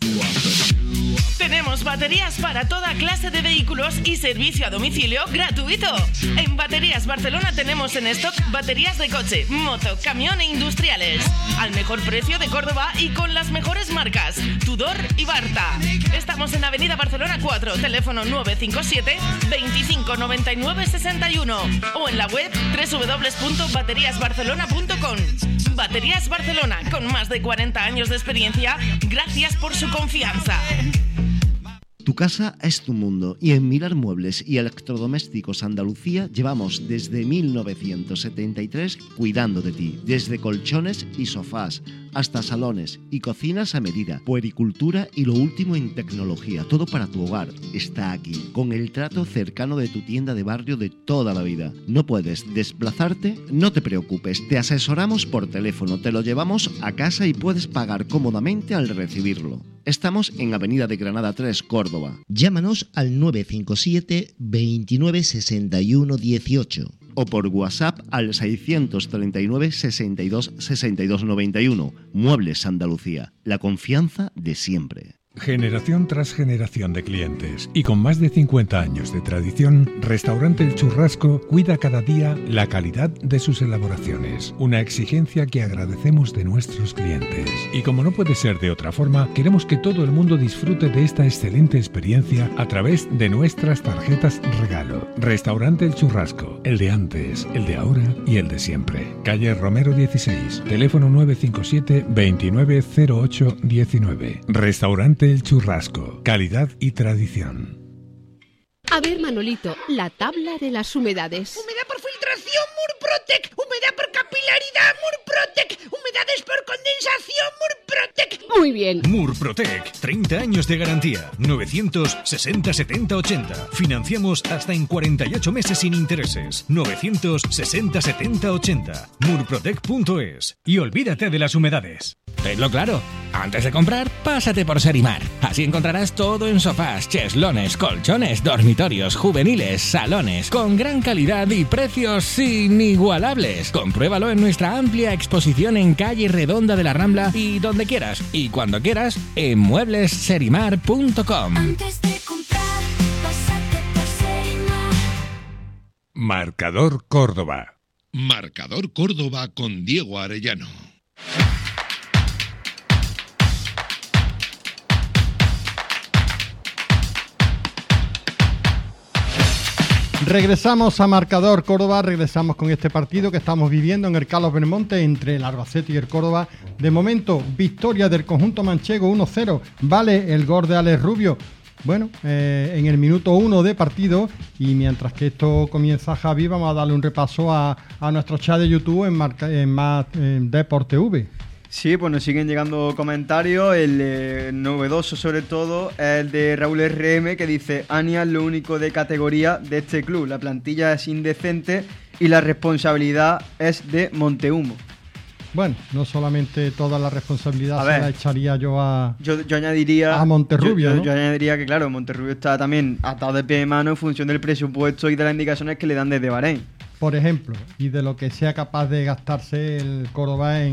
Tenemos baterías para toda clase de vehículos y servicio a domicilio gratuito. En Baterías Barcelona tenemos en stock baterías de coche, moto, camión e industriales. Al mejor precio de Córdoba y con las mejores marcas, Tudor y Barta. Estamos en Avenida Barcelona cuatro, teléfono nueve cinco siete, veinticinco noventa y nueve sesenta y uno o en la web doble u doble u doble u punto baterías barcelona punto com. Baterías Barcelona, con más de cuarenta años de experiencia, gracias por su confianza. Tu casa es tu mundo y en Mirar Muebles y Electrodomésticos Andalucía llevamos desde mil novecientos setenta y tres cuidando de ti, desde colchones y sofás hasta salones y cocinas a medida, puericultura y lo último en tecnología, todo para tu hogar está aquí, con el trato cercano de tu tienda de barrio de toda la vida. ¿No puedes desplazarte? No te preocupes, te asesoramos por teléfono, te lo llevamos a casa y puedes pagar cómodamente al recibirlo. Estamos en Avenida de Granada tres, Córdoba. Llámanos al nueve cinco siete, veintinueve sesenta y uno dieciocho. O por WhatsApp al seiscientos treinta y nueve, sesenta y dos, sesenta y dos noventa y uno. Muebles Andalucía, la confianza de siempre. Generación tras generación de clientes y con más de cincuenta años de tradición, Restaurante El Churrasco cuida cada día la calidad de sus elaboraciones, una exigencia que agradecemos de nuestros clientes. Y como no puede ser de otra forma, queremos que todo el mundo disfrute de esta excelente experiencia a través de nuestras tarjetas regalo. Restaurante El Churrasco, el de antes, el de ahora y el de siempre. Calle Romero dieciséis, teléfono nueve cinco siete, veintinueve cero ocho diecinueve. Restaurante El Churrasco, calidad y tradición. A ver, Manolito, la tabla de las humedades. Humedad por filtración, Murprotec. Humedad por capilaridad, Murprotec. Humedades por condensación, Murprotec. Muy bien. Murprotec, treinta años de garantía. novecientos sesenta setenta ochenta. Financiamos hasta en cuarenta y ocho meses sin intereses. novecientos sesenta setenta ochenta. Murprotec punto es. Y olvídate de las humedades. Tenlo claro. Antes de comprar, pásate por Serimar. Así encontrarás todo en sofás, cheslones, colchones, dormitorios, juveniles, salones, con gran calidad y precios inigualables. Compruébalo en nuestra amplia exposición en calle Redonda de la Rambla y donde quieras y cuando quieras en muebles serimar punto com. Antes de comprar, pásate por Serimar. Marcador Córdoba. Marcador Córdoba con Diego Arellano. Regresamos a Marcador Córdoba, regresamos con este partido que estamos viviendo en el Carlos Belmonte entre el Albacete y el Córdoba. De momento, victoria del conjunto manchego uno cero, vale el gol de Alex Rubio. Bueno, eh, en el minuto uno de partido, y mientras que esto comienza, Javi, vamos a darle un repaso a, a nuestro chat de YouTube en, Marca, en más en Deport T V. Sí, pues nos siguen llegando comentarios. El eh, novedoso, sobre todo, es el de Raúl R M, que dice: Ania es lo único de categoría de este club. La plantilla es indecente y la responsabilidad es de Montehumo. Bueno, no solamente toda la responsabilidad se la echaría yo a yo, yo añadiría a Monterrubio, yo, yo, ¿no? yo añadiría que, claro, Monterrubio está también atado de pie de mano en función del presupuesto y de las indicaciones que le dan desde Bahrein. Por ejemplo, y de lo que sea capaz de gastarse el Córdoba en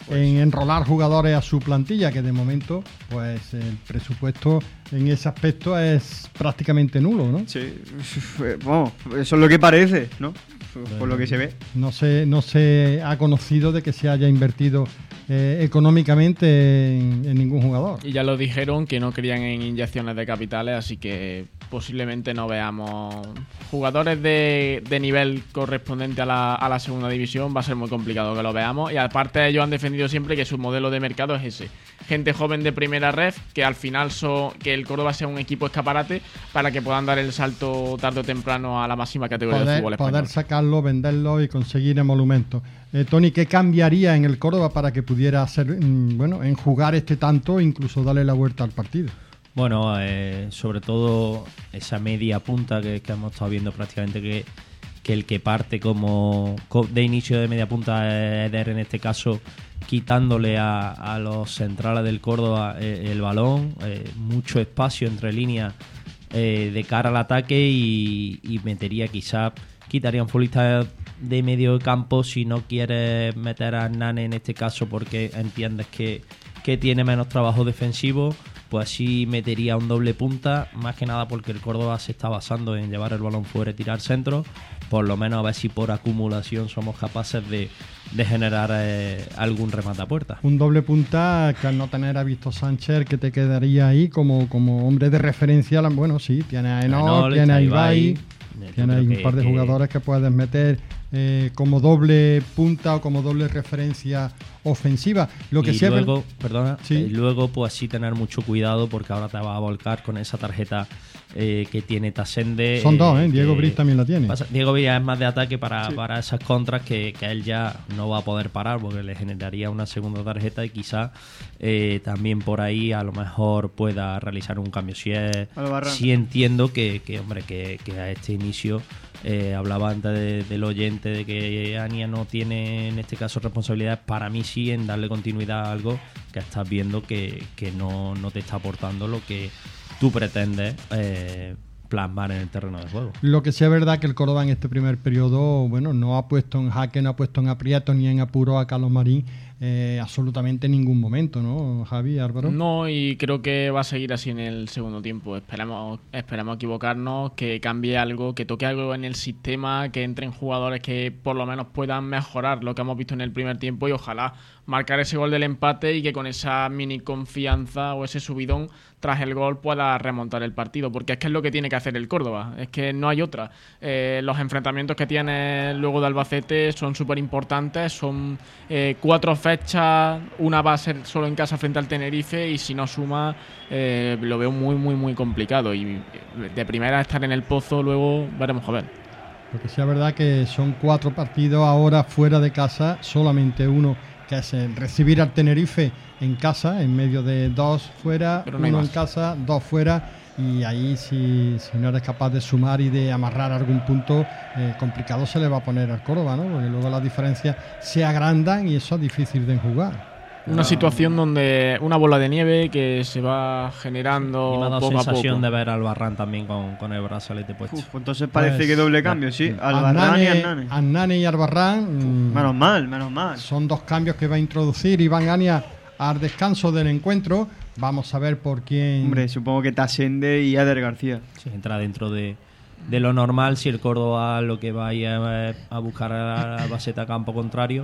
en enrolar jugadores a su plantilla, que de momento pues el presupuesto en ese aspecto es prácticamente nulo, ¿no? Sí, bueno, eso es lo que parece, ¿no? Por lo que se ve. No se, no se ha conocido de que se haya invertido eh, económicamente en, en ningún jugador. Y ya lo dijeron que no querían en inyecciones de capitales, así que posiblemente no veamos jugadores de, de nivel correspondiente a la, a la segunda división. Va a ser muy complicado que lo veamos, y aparte ellos han defendido siempre que su modelo de mercado es ese: gente joven de primera red, que al final so, que el Córdoba sea un equipo escaparate para que puedan dar el salto tarde o temprano a la máxima categoría poder, del fútbol español. Poder sacarlo, venderlo y conseguir emolumentos. Eh, Tony, ¿qué cambiaría en el Córdoba para que pudiera hacer, mm, bueno, en jugar este tanto e incluso darle la vuelta al partido? Bueno, eh, sobre todo esa media punta que, que hemos estado viendo prácticamente, que, que el que parte como de inicio de media punta es Eder en este caso, quitándole a, a los centrales del Córdoba eh, el balón, eh, mucho espacio entre líneas eh, de cara al ataque, y, y metería quizás, quitaría un futbolista de medio campo si no quieres meter a Nane en este caso porque entiendes que, que tiene menos trabajo defensivo. Pues así metería un doble punta, más que nada porque el Córdoba se está basando en llevar el balón fuera y tirar centro. Por lo menos a ver si por acumulación somos capaces de, de generar eh, algún remate a puerta. Un doble punta que al no tener a Víctor Sánchez, que te quedaría ahí como, como hombre de referencia. Bueno, sí, tiene a Enoch, tiene a Ibai, tiene ahí un par de que, jugadores que puedes meter eh, como doble punta o como doble referencia ofensiva. Lo que y sí luego, es... perdona, sí. y luego pues sí tener mucho cuidado porque ahora te va a volcar con esa tarjeta eh, que tiene Tasende. Son dos, ¿eh? Que, Diego Briz también la tiene. Pasa, Diego Briz es más de ataque para, sí. para esas contras que, que él ya no va a poder parar porque le generaría una segunda tarjeta y quizá eh, también por ahí a lo mejor pueda realizar un cambio. Si es, sí entiendo que, que hombre, que, que a este inicio Eh, hablaba antes de, del oyente de que Ania no tiene en este caso responsabilidades. Para mí sí, en darle continuidad a algo que estás viendo que, que no, no te está aportando lo que tú pretendes eh, plasmar en el terreno de juego. Lo que sí es verdad que el Córdoba en este primer periodo, bueno, no ha puesto en jaque, no ha puesto en aprieto ni en apuro a Carlos Marín eh, absolutamente en ningún momento, ¿no, Javi, Álvaro? No, y creo que va a seguir así en el segundo tiempo. Esperamos, esperamos equivocarnos, que cambie algo, que toque algo en el sistema, que entren jugadores que por lo menos puedan mejorar lo que hemos visto en el primer tiempo y ojalá marcar ese gol del empate y que con esa mini confianza o ese subidón tras el gol pueda remontar el partido, porque es que es lo que tiene que hacer el Córdoba, es que no hay otra. Eh, los enfrentamientos que tiene luego de Albacete son súper importantes, son eh, cuatro fechas, una va a ser solo en casa frente al Tenerife y si no suma eh, lo veo muy muy muy complicado y de primera estar en el pozo luego veremos a ver. Porque sí es verdad que son cuatro partidos ahora fuera de casa, solamente uno que es el recibir al Tenerife en casa, en medio de dos fuera, no uno en casa, dos fuera, y ahí si, si no eres capaz de sumar y de amarrar algún punto, eh, complicado se le va a poner al Córdoba, ¿no? Porque luego las diferencias se agrandan y eso es difícil de enjugar. Una situación donde una bola de nieve que se va generando y me ha dado poco a sensación poco. de ver al Barran también con, con el brazalete puesto. Uf, entonces parece Pues, que doble cambio, sí. Albarrán y Hernane. Hernane y Albarrán. Menos mal, menos mal. Son dos cambios que va a introducir Iván Ania al descanso del encuentro. Vamos a ver por quién. Hombre, supongo que Tasende y Eder García. Sí, entra dentro de, de lo normal si el Córdoba lo que vaya es a buscar a la baseta a campo contrario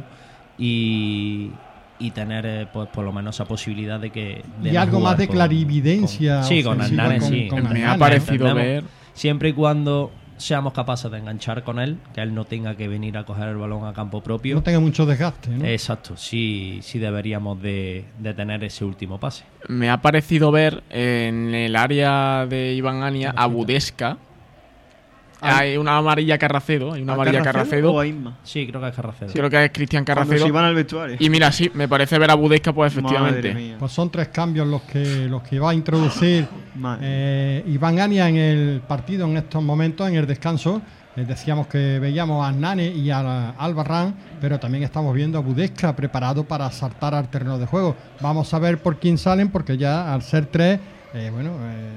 y, y tener eh, pues por lo menos esa posibilidad de que de y no algo más de con, clarividencia. con, sí, con Hernane, sí. Con, con Me Hernane, ha parecido entendemos, ver siempre y cuando seamos capaces de enganchar con él, que él no tenga que venir a coger el balón a campo propio. No tenga mucho desgaste, ¿no? Exacto, sí, sí deberíamos de, de tener ese último pase. Me ha parecido ver en el área de Iván Ania a Budesca. Hay una amarilla Carracedo, hay una amarilla Carracedo. o a Isma? Sí, creo que es Carracedo. Sí, creo que es Cristian Carracedo. Cuando se iban al vestuario. Y mira, sí, me parece ver a Budesca, pues efectivamente. Madre mía. Pues son tres cambios los que los que va a introducir eh, Iván Ania en el partido en estos momentos, en el descanso. Eh, decíamos que veíamos a Hernane y a Albarrán, pero también estamos viendo a Budesca preparado para saltar al terreno de juego. Vamos a ver por quién salen, porque ya al ser tres, eh, bueno...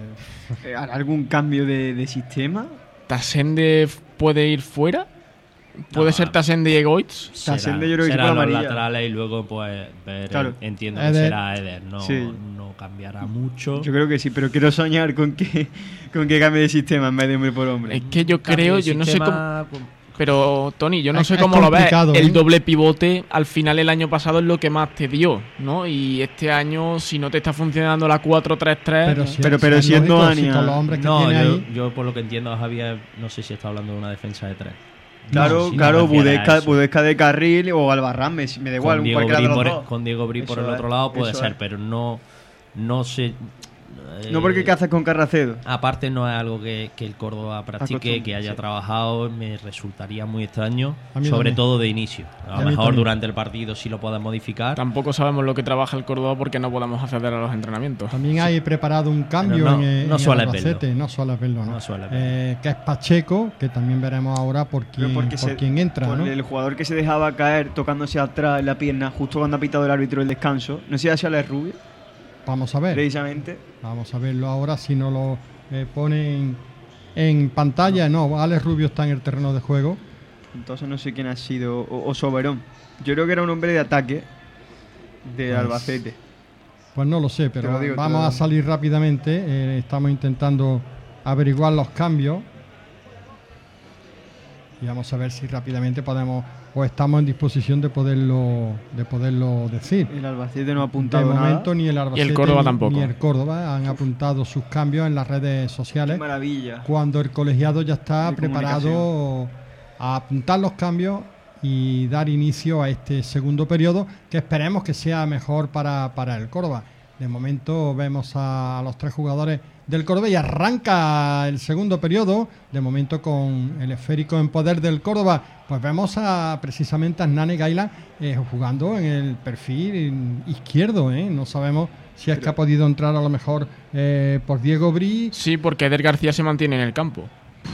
Eh... ¿Algún cambio de, de sistema? ¿Tasende puede ir fuera? Puede No, ser Tasende y Egoitz. Será- Tasende yo creo que serán por los amarilla. laterales y luego pues ver, Claro. entiendo que Eder. será Eder. No, Sí. no cambiará mucho. Yo creo que sí, pero quiero soñar con que, con que cambie de sistema en vez de hombre por hombre. Es que yo creo, yo no sé cómo. Pero, Tony, yo no Es- sé es cómo lo ves. complicado, El ¿eh? doble pivote, al final, el año pasado es lo que más te dio, ¿no? Y este año, si no te está funcionando la cuatro tres tres. Pero si- Pero- pero es siendo lógico, si Ania- con los hombres que no, tiene yo, ahí- yo por lo que entiendo, Javier, no sé si está hablando de una defensa de tres. Claro, No, si claro, no refiere a Budesca, eso. Budesca de carril o Albarrán, me, me da igual, Con Diego, cualquiera Bri de los por, dos. con Diego Bri por Eso el es, otro lado puede eso ser, es. pero no, no sé. No porque ¿qué haces con Carracedo? Aparte no es algo que, que el Córdoba practique, Acostumbrado, que haya sí. trabajado, me resultaría muy extraño, A mí sobre también. todo de inicio. A A lo mí mejor también. durante el partido sí lo puedes modificar. Tampoco sabemos lo que trabaja el Córdoba porque no podemos acceder a los entrenamientos. También hay preparado un cambio Pero no- en, eh, no en sueles Albacete, verlo. no sueles verlo, ¿no? No sueles Eh, que es Pacheco, que también veremos ahora por Pero quién, porque por se- quién entra, por ¿no? el jugador que se dejaba caer tocándose atrás en la pierna justo cuando ha pitado el árbitro el descanso. No sé si ha sido Alex Rubio, Vamos a ver. precisamente. Vamos a verlo ahora si no lo eh, ponen en pantalla. No, Alex Rubio está en el terreno de juego. Entonces no sé quién ha sido. O, o Soberón. Yo creo que era un hombre de ataque de Pues- Albacete. Pues no lo sé, Te pero lo digo, te vamos lo a digo. salir rápidamente. Eh, estamos intentando averiguar los cambios. Y vamos a ver si rápidamente podemos o estamos en disposición de poderlo de poderlo decir. El Albacete no ha De apuntado momento nada. ni el Albacete Y el Córdoba ni, tampoco. ni el Córdoba han apuntado sus cambios en las redes sociales. Qué maravilla. Cuando el colegiado ya está De preparado a apuntar los cambios y dar inicio a este segundo periodo, que esperemos que sea mejor para, para el Córdoba. De momento vemos a, a los tres jugadores del Córdoba y arranca el segundo periodo, de momento con el esférico en poder del Córdoba. Pues vemos a precisamente a Nane Gaila eh, jugando en el perfil izquierdo, ¿eh? No sabemos si es que ha podido entrar a lo mejor eh, por Diego Bri. Sí, porque Eder García se mantiene en el campo.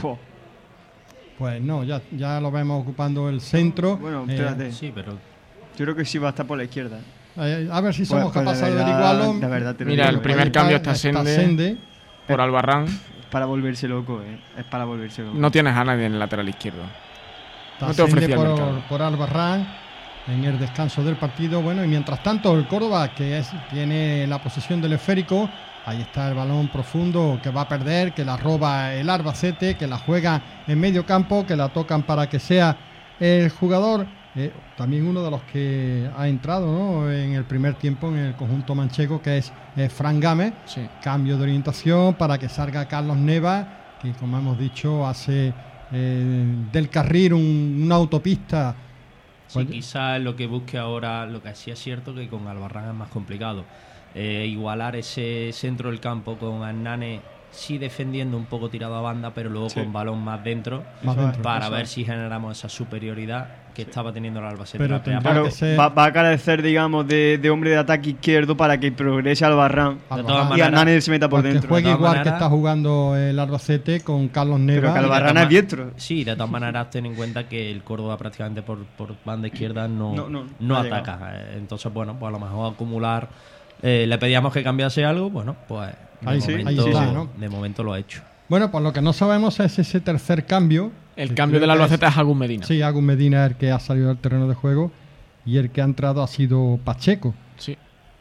Pues no, ya, ya lo vemos ocupando el centro. Bueno, Eh, espérate. Sí, pero Yo creo que sí va a estar por la izquierda. eh, a ver si Pues- somos pues de capaces de, verdad- averiguarlo. de verdad te lo Mira, digo, el primer eh. cambio está Sende, Sende. por Albarrán. Es para volverse loco, eh. Es para volverse loco. No tienes a nadie en el lateral izquierdo. No te Sende ofrecía el por, mercado. por Albarrán en el descanso del partido. Bueno, y mientras tanto el Córdoba, que es, tiene la posesión del esférico, ahí está el balón profundo que va a perder, que la roba el Albacete, que la juega en medio campo, que la tocan para que sea el jugador, eh, también uno de los que ha entrado, ¿no?, en el primer tiempo en el conjunto manchego, que es eh, Fran Gámez. Sí. Cambio de orientación para que salga Carlos Neva, que como hemos dicho hace eh, del carril un- una autopista. sí, Pues- quizás lo que busque ahora, lo que sí es cierto que con Albarrán es más complicado. Eh, igualar ese centro del campo con Hernane, sí defendiendo un poco tirado a banda, pero luego Sí. con balón más dentro, Más dentro, para eso ver es. si generamos esa superioridad que estaba teniendo el Albacete. Pero La primera tendrá parte. que ser- Va, va a carecer, digamos, de, de hombre de ataque izquierdo para que progrese Albarrán. De todas Y maneras- Hernán se meta por Porque dentro. juegue de todas igual que maneras- está jugando el Albacete con Carlos Neva. Pero que Y- Albarrán de es todas diestro. Sí, de todas maneras ten en cuenta que el Córdoba prácticamente por, por banda izquierda no, No, no, no, no ha ataca. Eh, Entonces, bueno, pues a lo mejor acumular. eh, le pedíamos que cambiase algo, bueno, pues de, Ahí sí, ahí momento, está, ¿no? de momento lo ha hecho. Bueno, pues lo que no sabemos es ese tercer cambio. El que cambio creo del que Albacete es Agus Medina. Sí, Agus Medina es el que ha salido del terreno de juego y el que ha entrado ha sido Pacheco. Sí.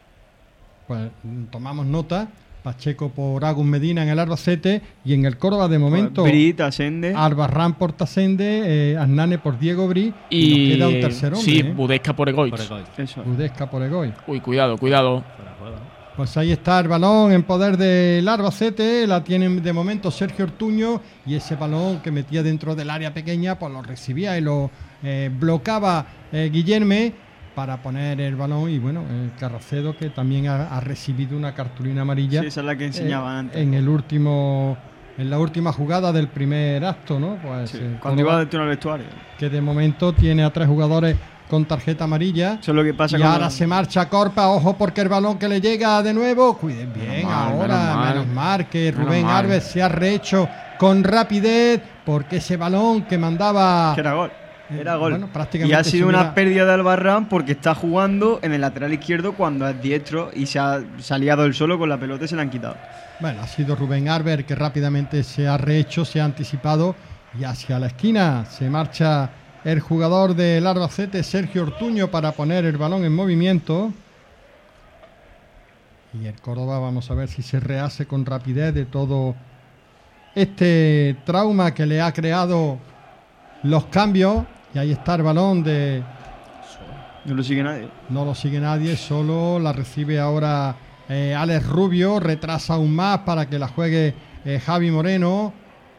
Pues mm, tomamos nota. Pacheco por Agus Medina en el Albacete y en el Córdoba de momento Brit, Ascende. Albarrán por Tasende, eh, Hernane por Diego Bri y, Y nos queda un tercer hombre. sí, ¿eh? Budesca por Egoitz. Por el gol. Eso. Udesca por Egoy. Uy, cuidado, cuidado. Fuera de juego. Pues ahí está el balón en poder del Albacete, la tiene de momento Sergio Ortuño y ese balón que metía dentro del área pequeña pues lo recibía y lo eh, bloqueaba eh, Guillerme para poner el balón y bueno, el Carracedo que también ha, ha recibido una cartulina amarilla Sí, esa es la que enseñaban eh, antes. en el último en la última jugada del primer acto, ¿no? Pues Sí, eh, cuando iba Córdoba, dentro del vestuario. que de momento tiene a tres jugadores con tarjeta amarilla. Eso es lo que pasa Y cuando- ahora se marcha Corpa, ojo porque el balón que le llega de nuevo, cuiden bien Menos mal, ahora, menos mal. menos mal que Menos Rubén mal. Alves se ha rehecho con rapidez porque ese balón que mandaba... Que era gol. Era gol. Bueno, prácticamente y ha sido si una hubiera- pérdida de Albarrán porque está jugando en el lateral izquierdo cuando es diestro y se ha, se ha liado él solo con la pelota y se la han quitado. Bueno, ha sido Rubén Alves que rápidamente se ha rehecho, se ha anticipado y hacia la esquina se marcha el jugador del Albacete, Sergio Ortuño, para poner el balón en movimiento. Y el Córdoba, vamos a ver si se rehace con rapidez de todo este trauma que le ha creado los cambios. Y ahí está el balón de... No lo sigue nadie. No lo sigue nadie, solo la recibe ahora eh, Alex Rubio. Retrasa aún más para que la juegue eh, Javi Moreno.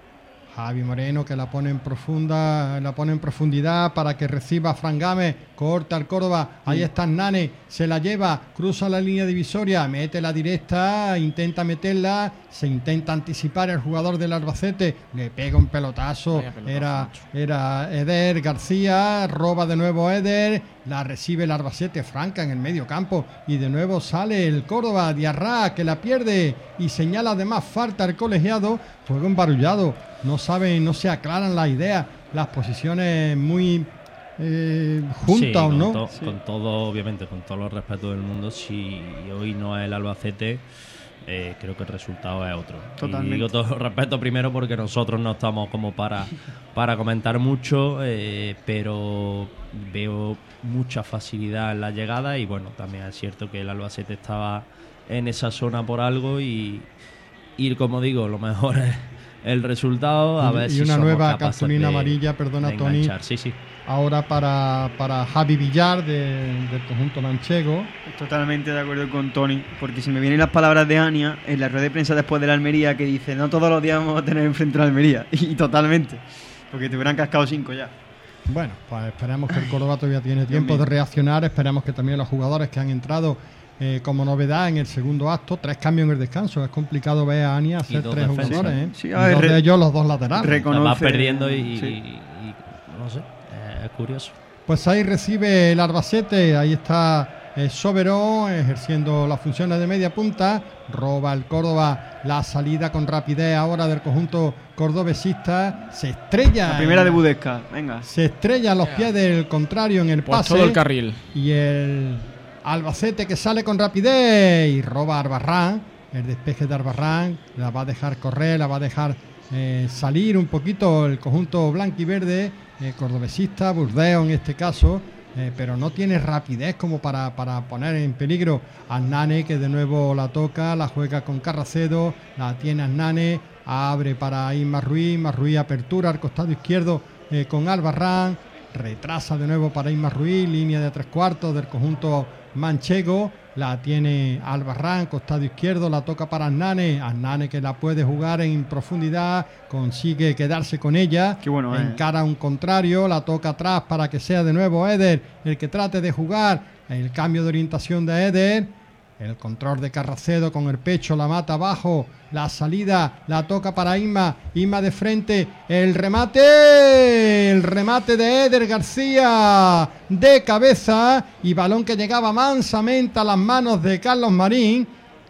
Javi Moreno que la pone en profunda, la pone en profundidad para que reciba Fran Gámez, corta al Córdoba, ahí está Nane, se la lleva, cruza la línea divisoria, mete la directa, intenta meterla, se intenta anticipar el jugador del Albacete, le pega un pelotazo, pelotazo era, era Eder García, roba de nuevo Eder, la recibe el Albacete, franca en el medio campo y de nuevo sale el Córdoba, Diarra que la pierde y señala además falta el colegiado, juego embarullado, no saben, no se aclaran las ideas, las posiciones muy eh, juntas, sí, con ¿no? To, sí. Con todo, obviamente, con todos los respetos del mundo, si hoy no es el Albacete, eh, creo que el resultado es otro. Totalmente. Y digo todo el respeto primero porque nosotros no estamos como para, para comentar mucho, eh, pero veo mucha facilidad en la llegada y bueno, también es cierto que el Albacete estaba en esa zona por algo y, y como digo, lo mejor es el resultado, a y, ver y si una somos nueva capaces cartulina de, amarilla, perdona de Tony, enganchar. Sí, sí. ahora para, para Javi Villar de, del conjunto manchego. Totalmente de acuerdo con Tony, porque se me vienen las palabras de Ania en la rueda de prensa después de la Almería que dice, no todos los días vamos a tener enfrente a la Almería, y totalmente, porque te hubieran cascado cinco ya. Bueno, pues esperemos que el Córdoba todavía tiene tiempo de reaccionar, esperemos que también los jugadores que han entrado Eh, como novedad en el segundo acto, tres cambios en el descanso. Es complicado ver a Ania hacer tres defensas. jugadores, ¿eh? Sí, y dos de ellos los dos laterales. Reconoce, va perdiendo y, sí. y, y no sé, eh, es curioso. Pues ahí recibe el Albacete, ahí está eh, Soberón ejerciendo las funciones de media punta, roba el Córdoba la salida con rapidez ahora del conjunto cordobesista, se estrella. La primera en, de Budesca, venga. Se estrella a los pies del contrario en el pues pase. Todo el carril. Y el Albacete que sale con rapidez y roba a Arbarrán, el despeje de Arbarrán, la va a dejar correr, la va a dejar eh, salir un poquito el conjunto blanquiverde, eh, cordobesista, Burdeos en este caso, eh, pero no tiene rapidez como para, para poner en peligro a Nane, que de nuevo la toca, la juega con Carracedo, la tiene a Nane, abre para Isma Ruiz, Isma Ruiz apertura al costado izquierdo eh, con Albarrán, retrasa de nuevo para Isma Ruiz, línea de tres cuartos del conjunto manchego, la tiene Albarrán, costado izquierdo, la toca para Aznane, Aznane que la puede jugar en profundidad, consigue quedarse con ella, Qué bueno, encara a un contrario, la toca atrás para que sea de nuevo Eder el que trate de jugar, el cambio de orientación de Eder, el control de Carracedo con el pecho, la mata abajo, la salida, la toca para Isma, Isma de frente, el remate, el remate de Eder García de cabeza y balón que llegaba mansamente a las manos de Carlos Marín,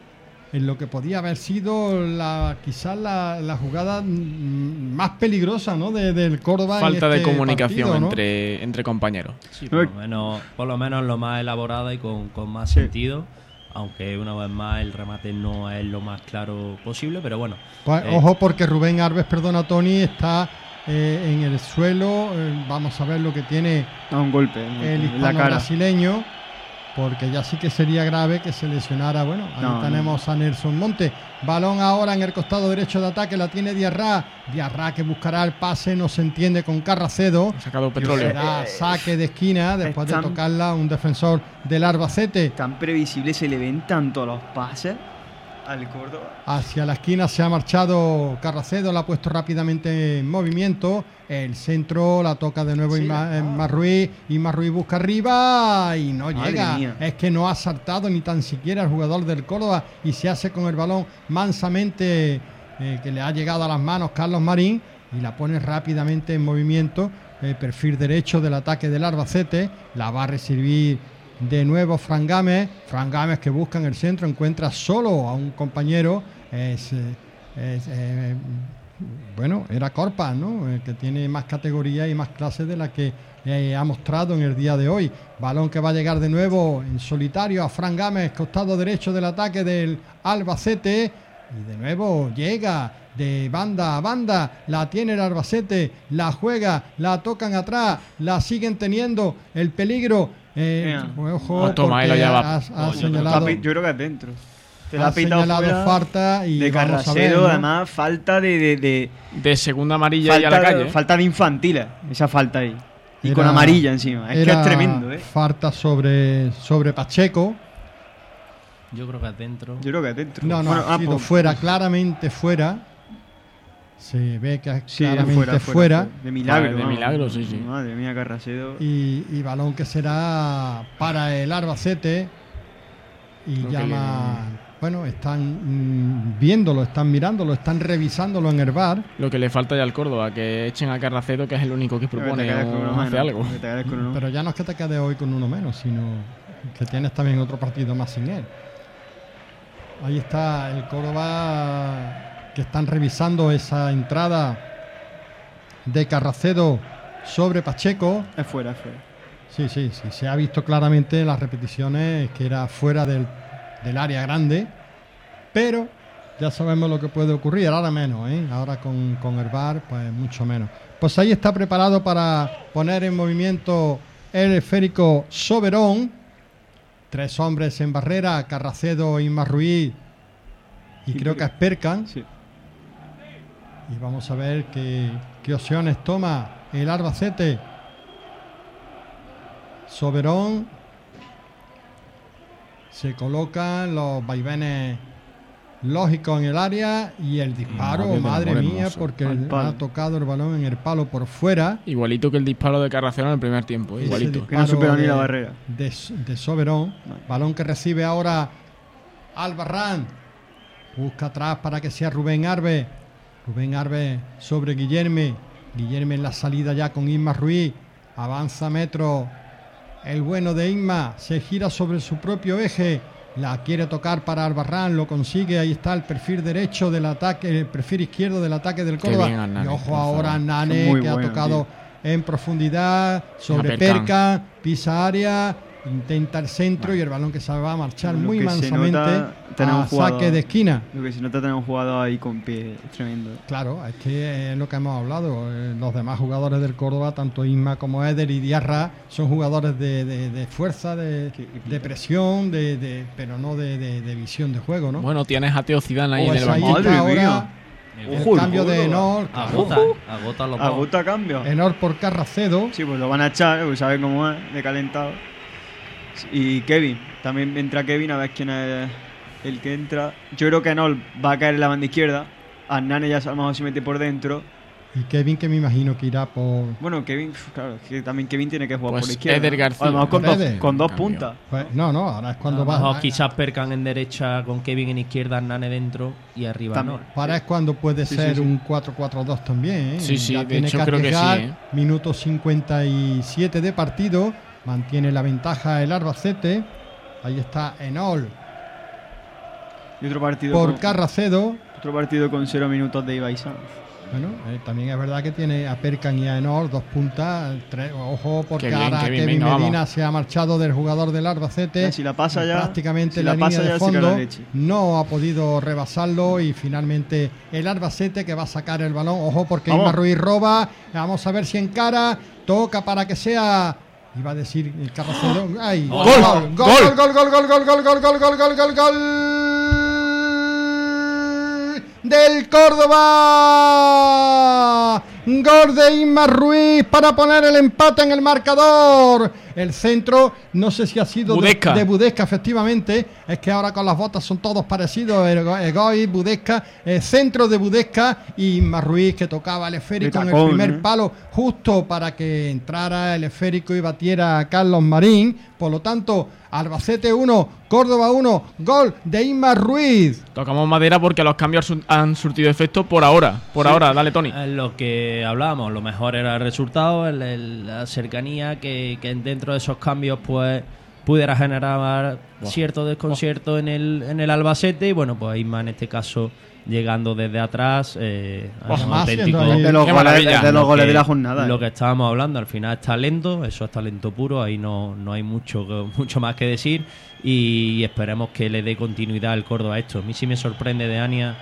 en lo que podía haber sido la quizás la, la jugada más peligrosa, ¿no? de, del Córdoba. Falta en este de comunicación partido, ¿no? entre, entre compañeros. Sí, por, lo menos, por lo menos lo más elaborada y con, con más sí. sentido. Aunque una vez más el remate no es lo más claro posible, pero bueno. Pues, eh, ojo porque Rubén Alves, perdona Tony, está eh, en el suelo. Eh, vamos a ver lo que tiene a un golpe el hispano brasileño, porque ya sí que sería grave que se lesionara. Bueno, ahí no, tenemos no. a Nelson Monte. Balón ahora en el costado derecho de ataque, la tiene Diarra. Diarra que buscará el pase, no se entiende con Carracedo. Ha sacado petróleo. Será saque de esquina después tan, de tocarla un defensor del Albacete. Tan previsible, se le ven tanto los pases al Córdoba. Hacia la esquina se ha marchado Carracedo, la ha puesto rápidamente en movimiento. El centro la toca de nuevo sí, Isma Ruiz. Isma Ruiz busca arriba y no Madre llega. Mía. Es que no ha saltado ni tan siquiera el jugador del Córdoba y se hace con el balón mansamente eh, que le ha llegado a las manos Carlos Marín y la pone rápidamente en movimiento. El perfil derecho del ataque del Albacete. La va a recibir de nuevo Fran Gámez. Fran Gámez que busca en el centro, encuentra solo a un compañero. Es, es eh, bueno, era Corpas, ¿no? Eh, que tiene más categoría y más clases de la que eh, ha mostrado en el día de hoy. Balón que va a llegar de nuevo en solitario a Fran Gámez, costado derecho del ataque del Albacete. Y de nuevo llega de banda a banda, la tiene el Albacete, la juega, la tocan atrás, la siguen teniendo, el peligro. Eh, ojo, toma, porque ya va. has, has Oye, señalado, yo creo que es dentro. Te la ha ha pitado señalado fuera falta y de vamos a ver, Carrasero, ¿no? además falta de de, de, de segunda amarilla falta, y a la calle. ¿eh? Falta de infantiles, esa falta ahí. Y Era- con amarilla encima. Es que era es tremendo, ¿eh? Falta sobre, sobre Pacheco. Yo creo que adentro. Yo creo que es dentro. No, no, Bueno, ha ah, sido pues- fuera, claramente fuera. Se ve que es Sí, claramente fuera, fuera. fuera, fuera. De milagro. Vale, de vamos. milagro, sí, sí. Madre mía, Carrasero. Y, y balón que será para el Albacete. Y Creo que llama. Bueno, están mm, viéndolo, están mirándolo, están revisándolo en el bar. Lo que le falta ya al Córdoba, que echen a Carrasero, que es el único que propone quedes con uno o hace menos, algo. que te quedes con uno. Pero ya no es que te quedes hoy con uno menos, sino que tienes también otro partido más sin él. Ahí está el Córdoba, que están revisando esa entrada de Carracedo sobre Pacheco. Es fuera, es fuera. Sí, sí, sí. Se ha visto claramente en las repeticiones que era fuera del, del área grande. Pero ya sabemos lo que puede ocurrir. Ahora menos, ¿eh? Ahora con, con el V A R, pues mucho menos. Pues ahí está preparado para poner en movimiento el esférico Soberón. Tres hombres en barrera, Carracedo, Isma Ruiz y Sí, creo que creo- Aspercan. Sí. Y vamos a ver qué, qué opciones toma el Albacete. Soberón. Se colocan los vaivenes lógicos en el área y el disparo, Madre madre, del amor mía, hermoso. porque Al palo. ha tocado el balón en el palo por fuera. Igualito que el disparo de Carrasero en el primer tiempo, Ese igualito. disparo Que no superó ni de- la barrera. De, de Soberón. Balón que recibe ahora Albarrán. Busca atrás para que sea Rubén Arbe. Rubén Arbe sobre Guillerme. Guillerme en la salida ya con Isma Ruiz. Avanza metro. El bueno de Isma se gira sobre su propio eje. La quiere tocar para Albarrán, lo consigue. Ahí está el perfil derecho del ataque, el perfil izquierdo del ataque del Qué Córdoba. bien, Hernán, Y ojo por ahora a favor. Nane, Muy que bueno, ha tocado en profundidad sobre Percan. Perca, pisa área, intenta el centro y el balón que se va a marchar Lo muy que se mansamente nota, tener un a jugador- saque de esquina. Lo que se nota tener un jugador ahí con pie es tremendo. Claro, es que es lo que hemos hablado. eh, Los demás jugadores del Córdoba, tanto Isma como Eder y Diarra, son jugadores de, de- de fuerza, de, de presión, de, de- pero no de, de- de visión de juego, ¿no? Bueno, tienes a Teo Zidane ahí Pues en el ahí banquillo. está Madre ahora mía. el Ojo, el cambio de Córdoba. Enor. Agota, agota los dos. Agota cambio. Enor por Carracedo. Sí, pues lo van a echar, pues saben cómo es, de calentado. Y Kevin, también entra Kevin a ver quién es el que entra. Yo creo que Enol va a caer en la banda izquierda. Hernán ya a lo mejor se mete por dentro. Y Kevin, que me imagino que irá por. Bueno, Kevin, claro, es que también Kevin tiene que jugar Pues por izquierda. Eder ¿no? García. A lo mejor con, dos, Eder. con dos Cambio. puntas. Pues, no, no, ahora es cuando A lo va. mejor quizás Percan en derecha con Kevin en izquierda, Nane dentro y arriba También. Nor. Para es cuando puede Sí, ser sí, sí. un cuatro cuatro dos también. ¿eh? Sí, sí, Ya de tiene hecho creo que sí, arriesgar. ¿eh? Minuto cincuenta y siete de partido. Mantiene la ventaja el Albacete. Ahí está Enol Y otro partido, por con, Carracedo. otro partido con cero minutos de Ibai Sanz. Bueno, eh, también es verdad que tiene a Percan y a Enor dos puntas. Tres, ojo, porque Qué bien, ahora qué bien, Kevin venga, Medina vamos. se ha marchado del jugador del Albacete. Si la pasa ya, prácticamente si en la, la pasa línea de ya, se cae la fondo. leche. No ha podido rebasarlo y finalmente el Albacete que va a sacar el balón. Ojo, porque Vamos. Isma Ruiz roba. Vamos a ver si encara. Toca para que sea. Iba a decir el Carracedo. ¡Ay! ¡Gol! ¡Gol! ¡Gol! ¡Gol! ¡Gol! ¡Gol! ¡Gol! ¡Gol! ¡Gol! ¡Gol! ¡Gol! ¡Gol! ¡Gol! ¡Gol! ¡Gol! Del Córdoba. Gol de Isma Ruiz para poner el empate en el marcador. El centro, no sé si ha sido de, Budesca. de Budesca, efectivamente. Es que ahora con las botas son todos parecidos. Ego- Egoy, Budesca, eh, centro de Budesca y Isma Ruiz que tocaba el esférico De en el tacón, primer ¿eh? palo, justo para que entrara el esférico y batiera a Carlos Marín. Por lo tanto, Albacete uno, Córdoba uno, gol de Isma Ruiz. Tocamos madera porque los cambios sur- han surtido efecto por ahora. Por Sí. ahora, dale, Tony. Es lo que hablábamos, lo mejor era el resultado, el- el- la cercanía, que, que dentro de esos cambios pues pudiera generar cierto desconcierto en el en el Albacete y bueno, pues Isma en este caso llegando desde atrás, eh, Oh, es un más auténtico- siendo ahí- De los Qué goles, maravilla. de los Lo goles que- de la jornada. Lo eh. que estábamos hablando, al final es talento, eso es talento puro, ahí no, no hay mucho, que- mucho más que decir y esperemos que le dé continuidad al Córdoba a esto. A mí sí me sorprende de Ania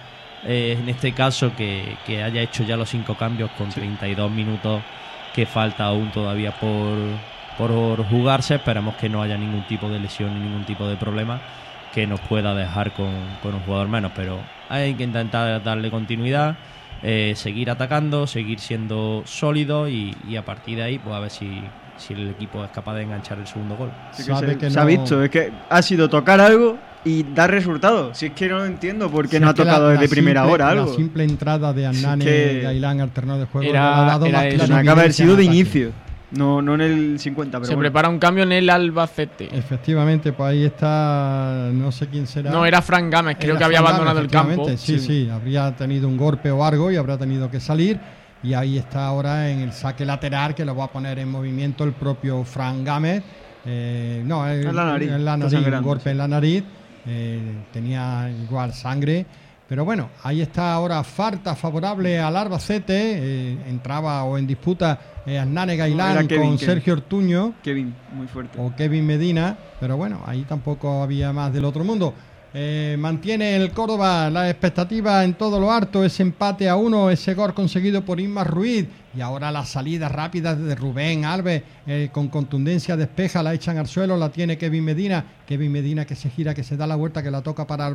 eh, en este caso que, que haya hecho ya los cinco cambios con treinta y dos minutos que falta aún todavía por, por jugarse. Esperamos que no haya ningún tipo de lesión ni ningún tipo de problema que nos pueda dejar con, con un jugador menos, pero hay que intentar darle continuidad, eh, seguir atacando, seguir siendo sólido y, y a partir de ahí pues a ver si, si el equipo es capaz de enganchar el segundo gol. Sí, que se, que se no... ha visto, es que ha sido tocar algo y dar resultados. Si es que no lo entiendo por qué si no ha tocado la, desde la primera simple, hora algo. La simple entrada de Annane si es que Gailán alternado de juego era, le ha dado era más eso. Tenía que haber sido de inicio. No, no en el cincuenta, pero se bueno. prepara un cambio en el Albacete. Efectivamente, pues ahí está, no sé quién será. No, era Fran Gámez, creo era que había Fran abandonado Gámez, el campo. Sí, sí, sí, habría tenido un golpe o algo y habrá tenido que salir. Y ahí está ahora en el saque lateral que lo va a poner en movimiento el propio Fran Gámez. Eh, no, el, en la nariz, en la nariz un golpe en la nariz. Eh, tenía igual sangre. Pero bueno, ahí está ahora falta favorable al Albacete. Eh, entraba o en disputa eh, Annane Gailán no, Kevin, con Sergio Kevin. Ortuño. Kevin, muy fuerte. O Kevin Medina. Pero bueno, ahí tampoco había más del otro mundo. Eh, mantiene el Córdoba la expectativa en todo lo alto. Ese empate a uno, ese gol conseguido por Isma Ruiz. Y ahora la salida rápida de Rubén Alves eh, con contundencia despeja, la echan al suelo, la tiene Kevin Medina. Kevin Medina que se gira, que se da la vuelta, que la toca para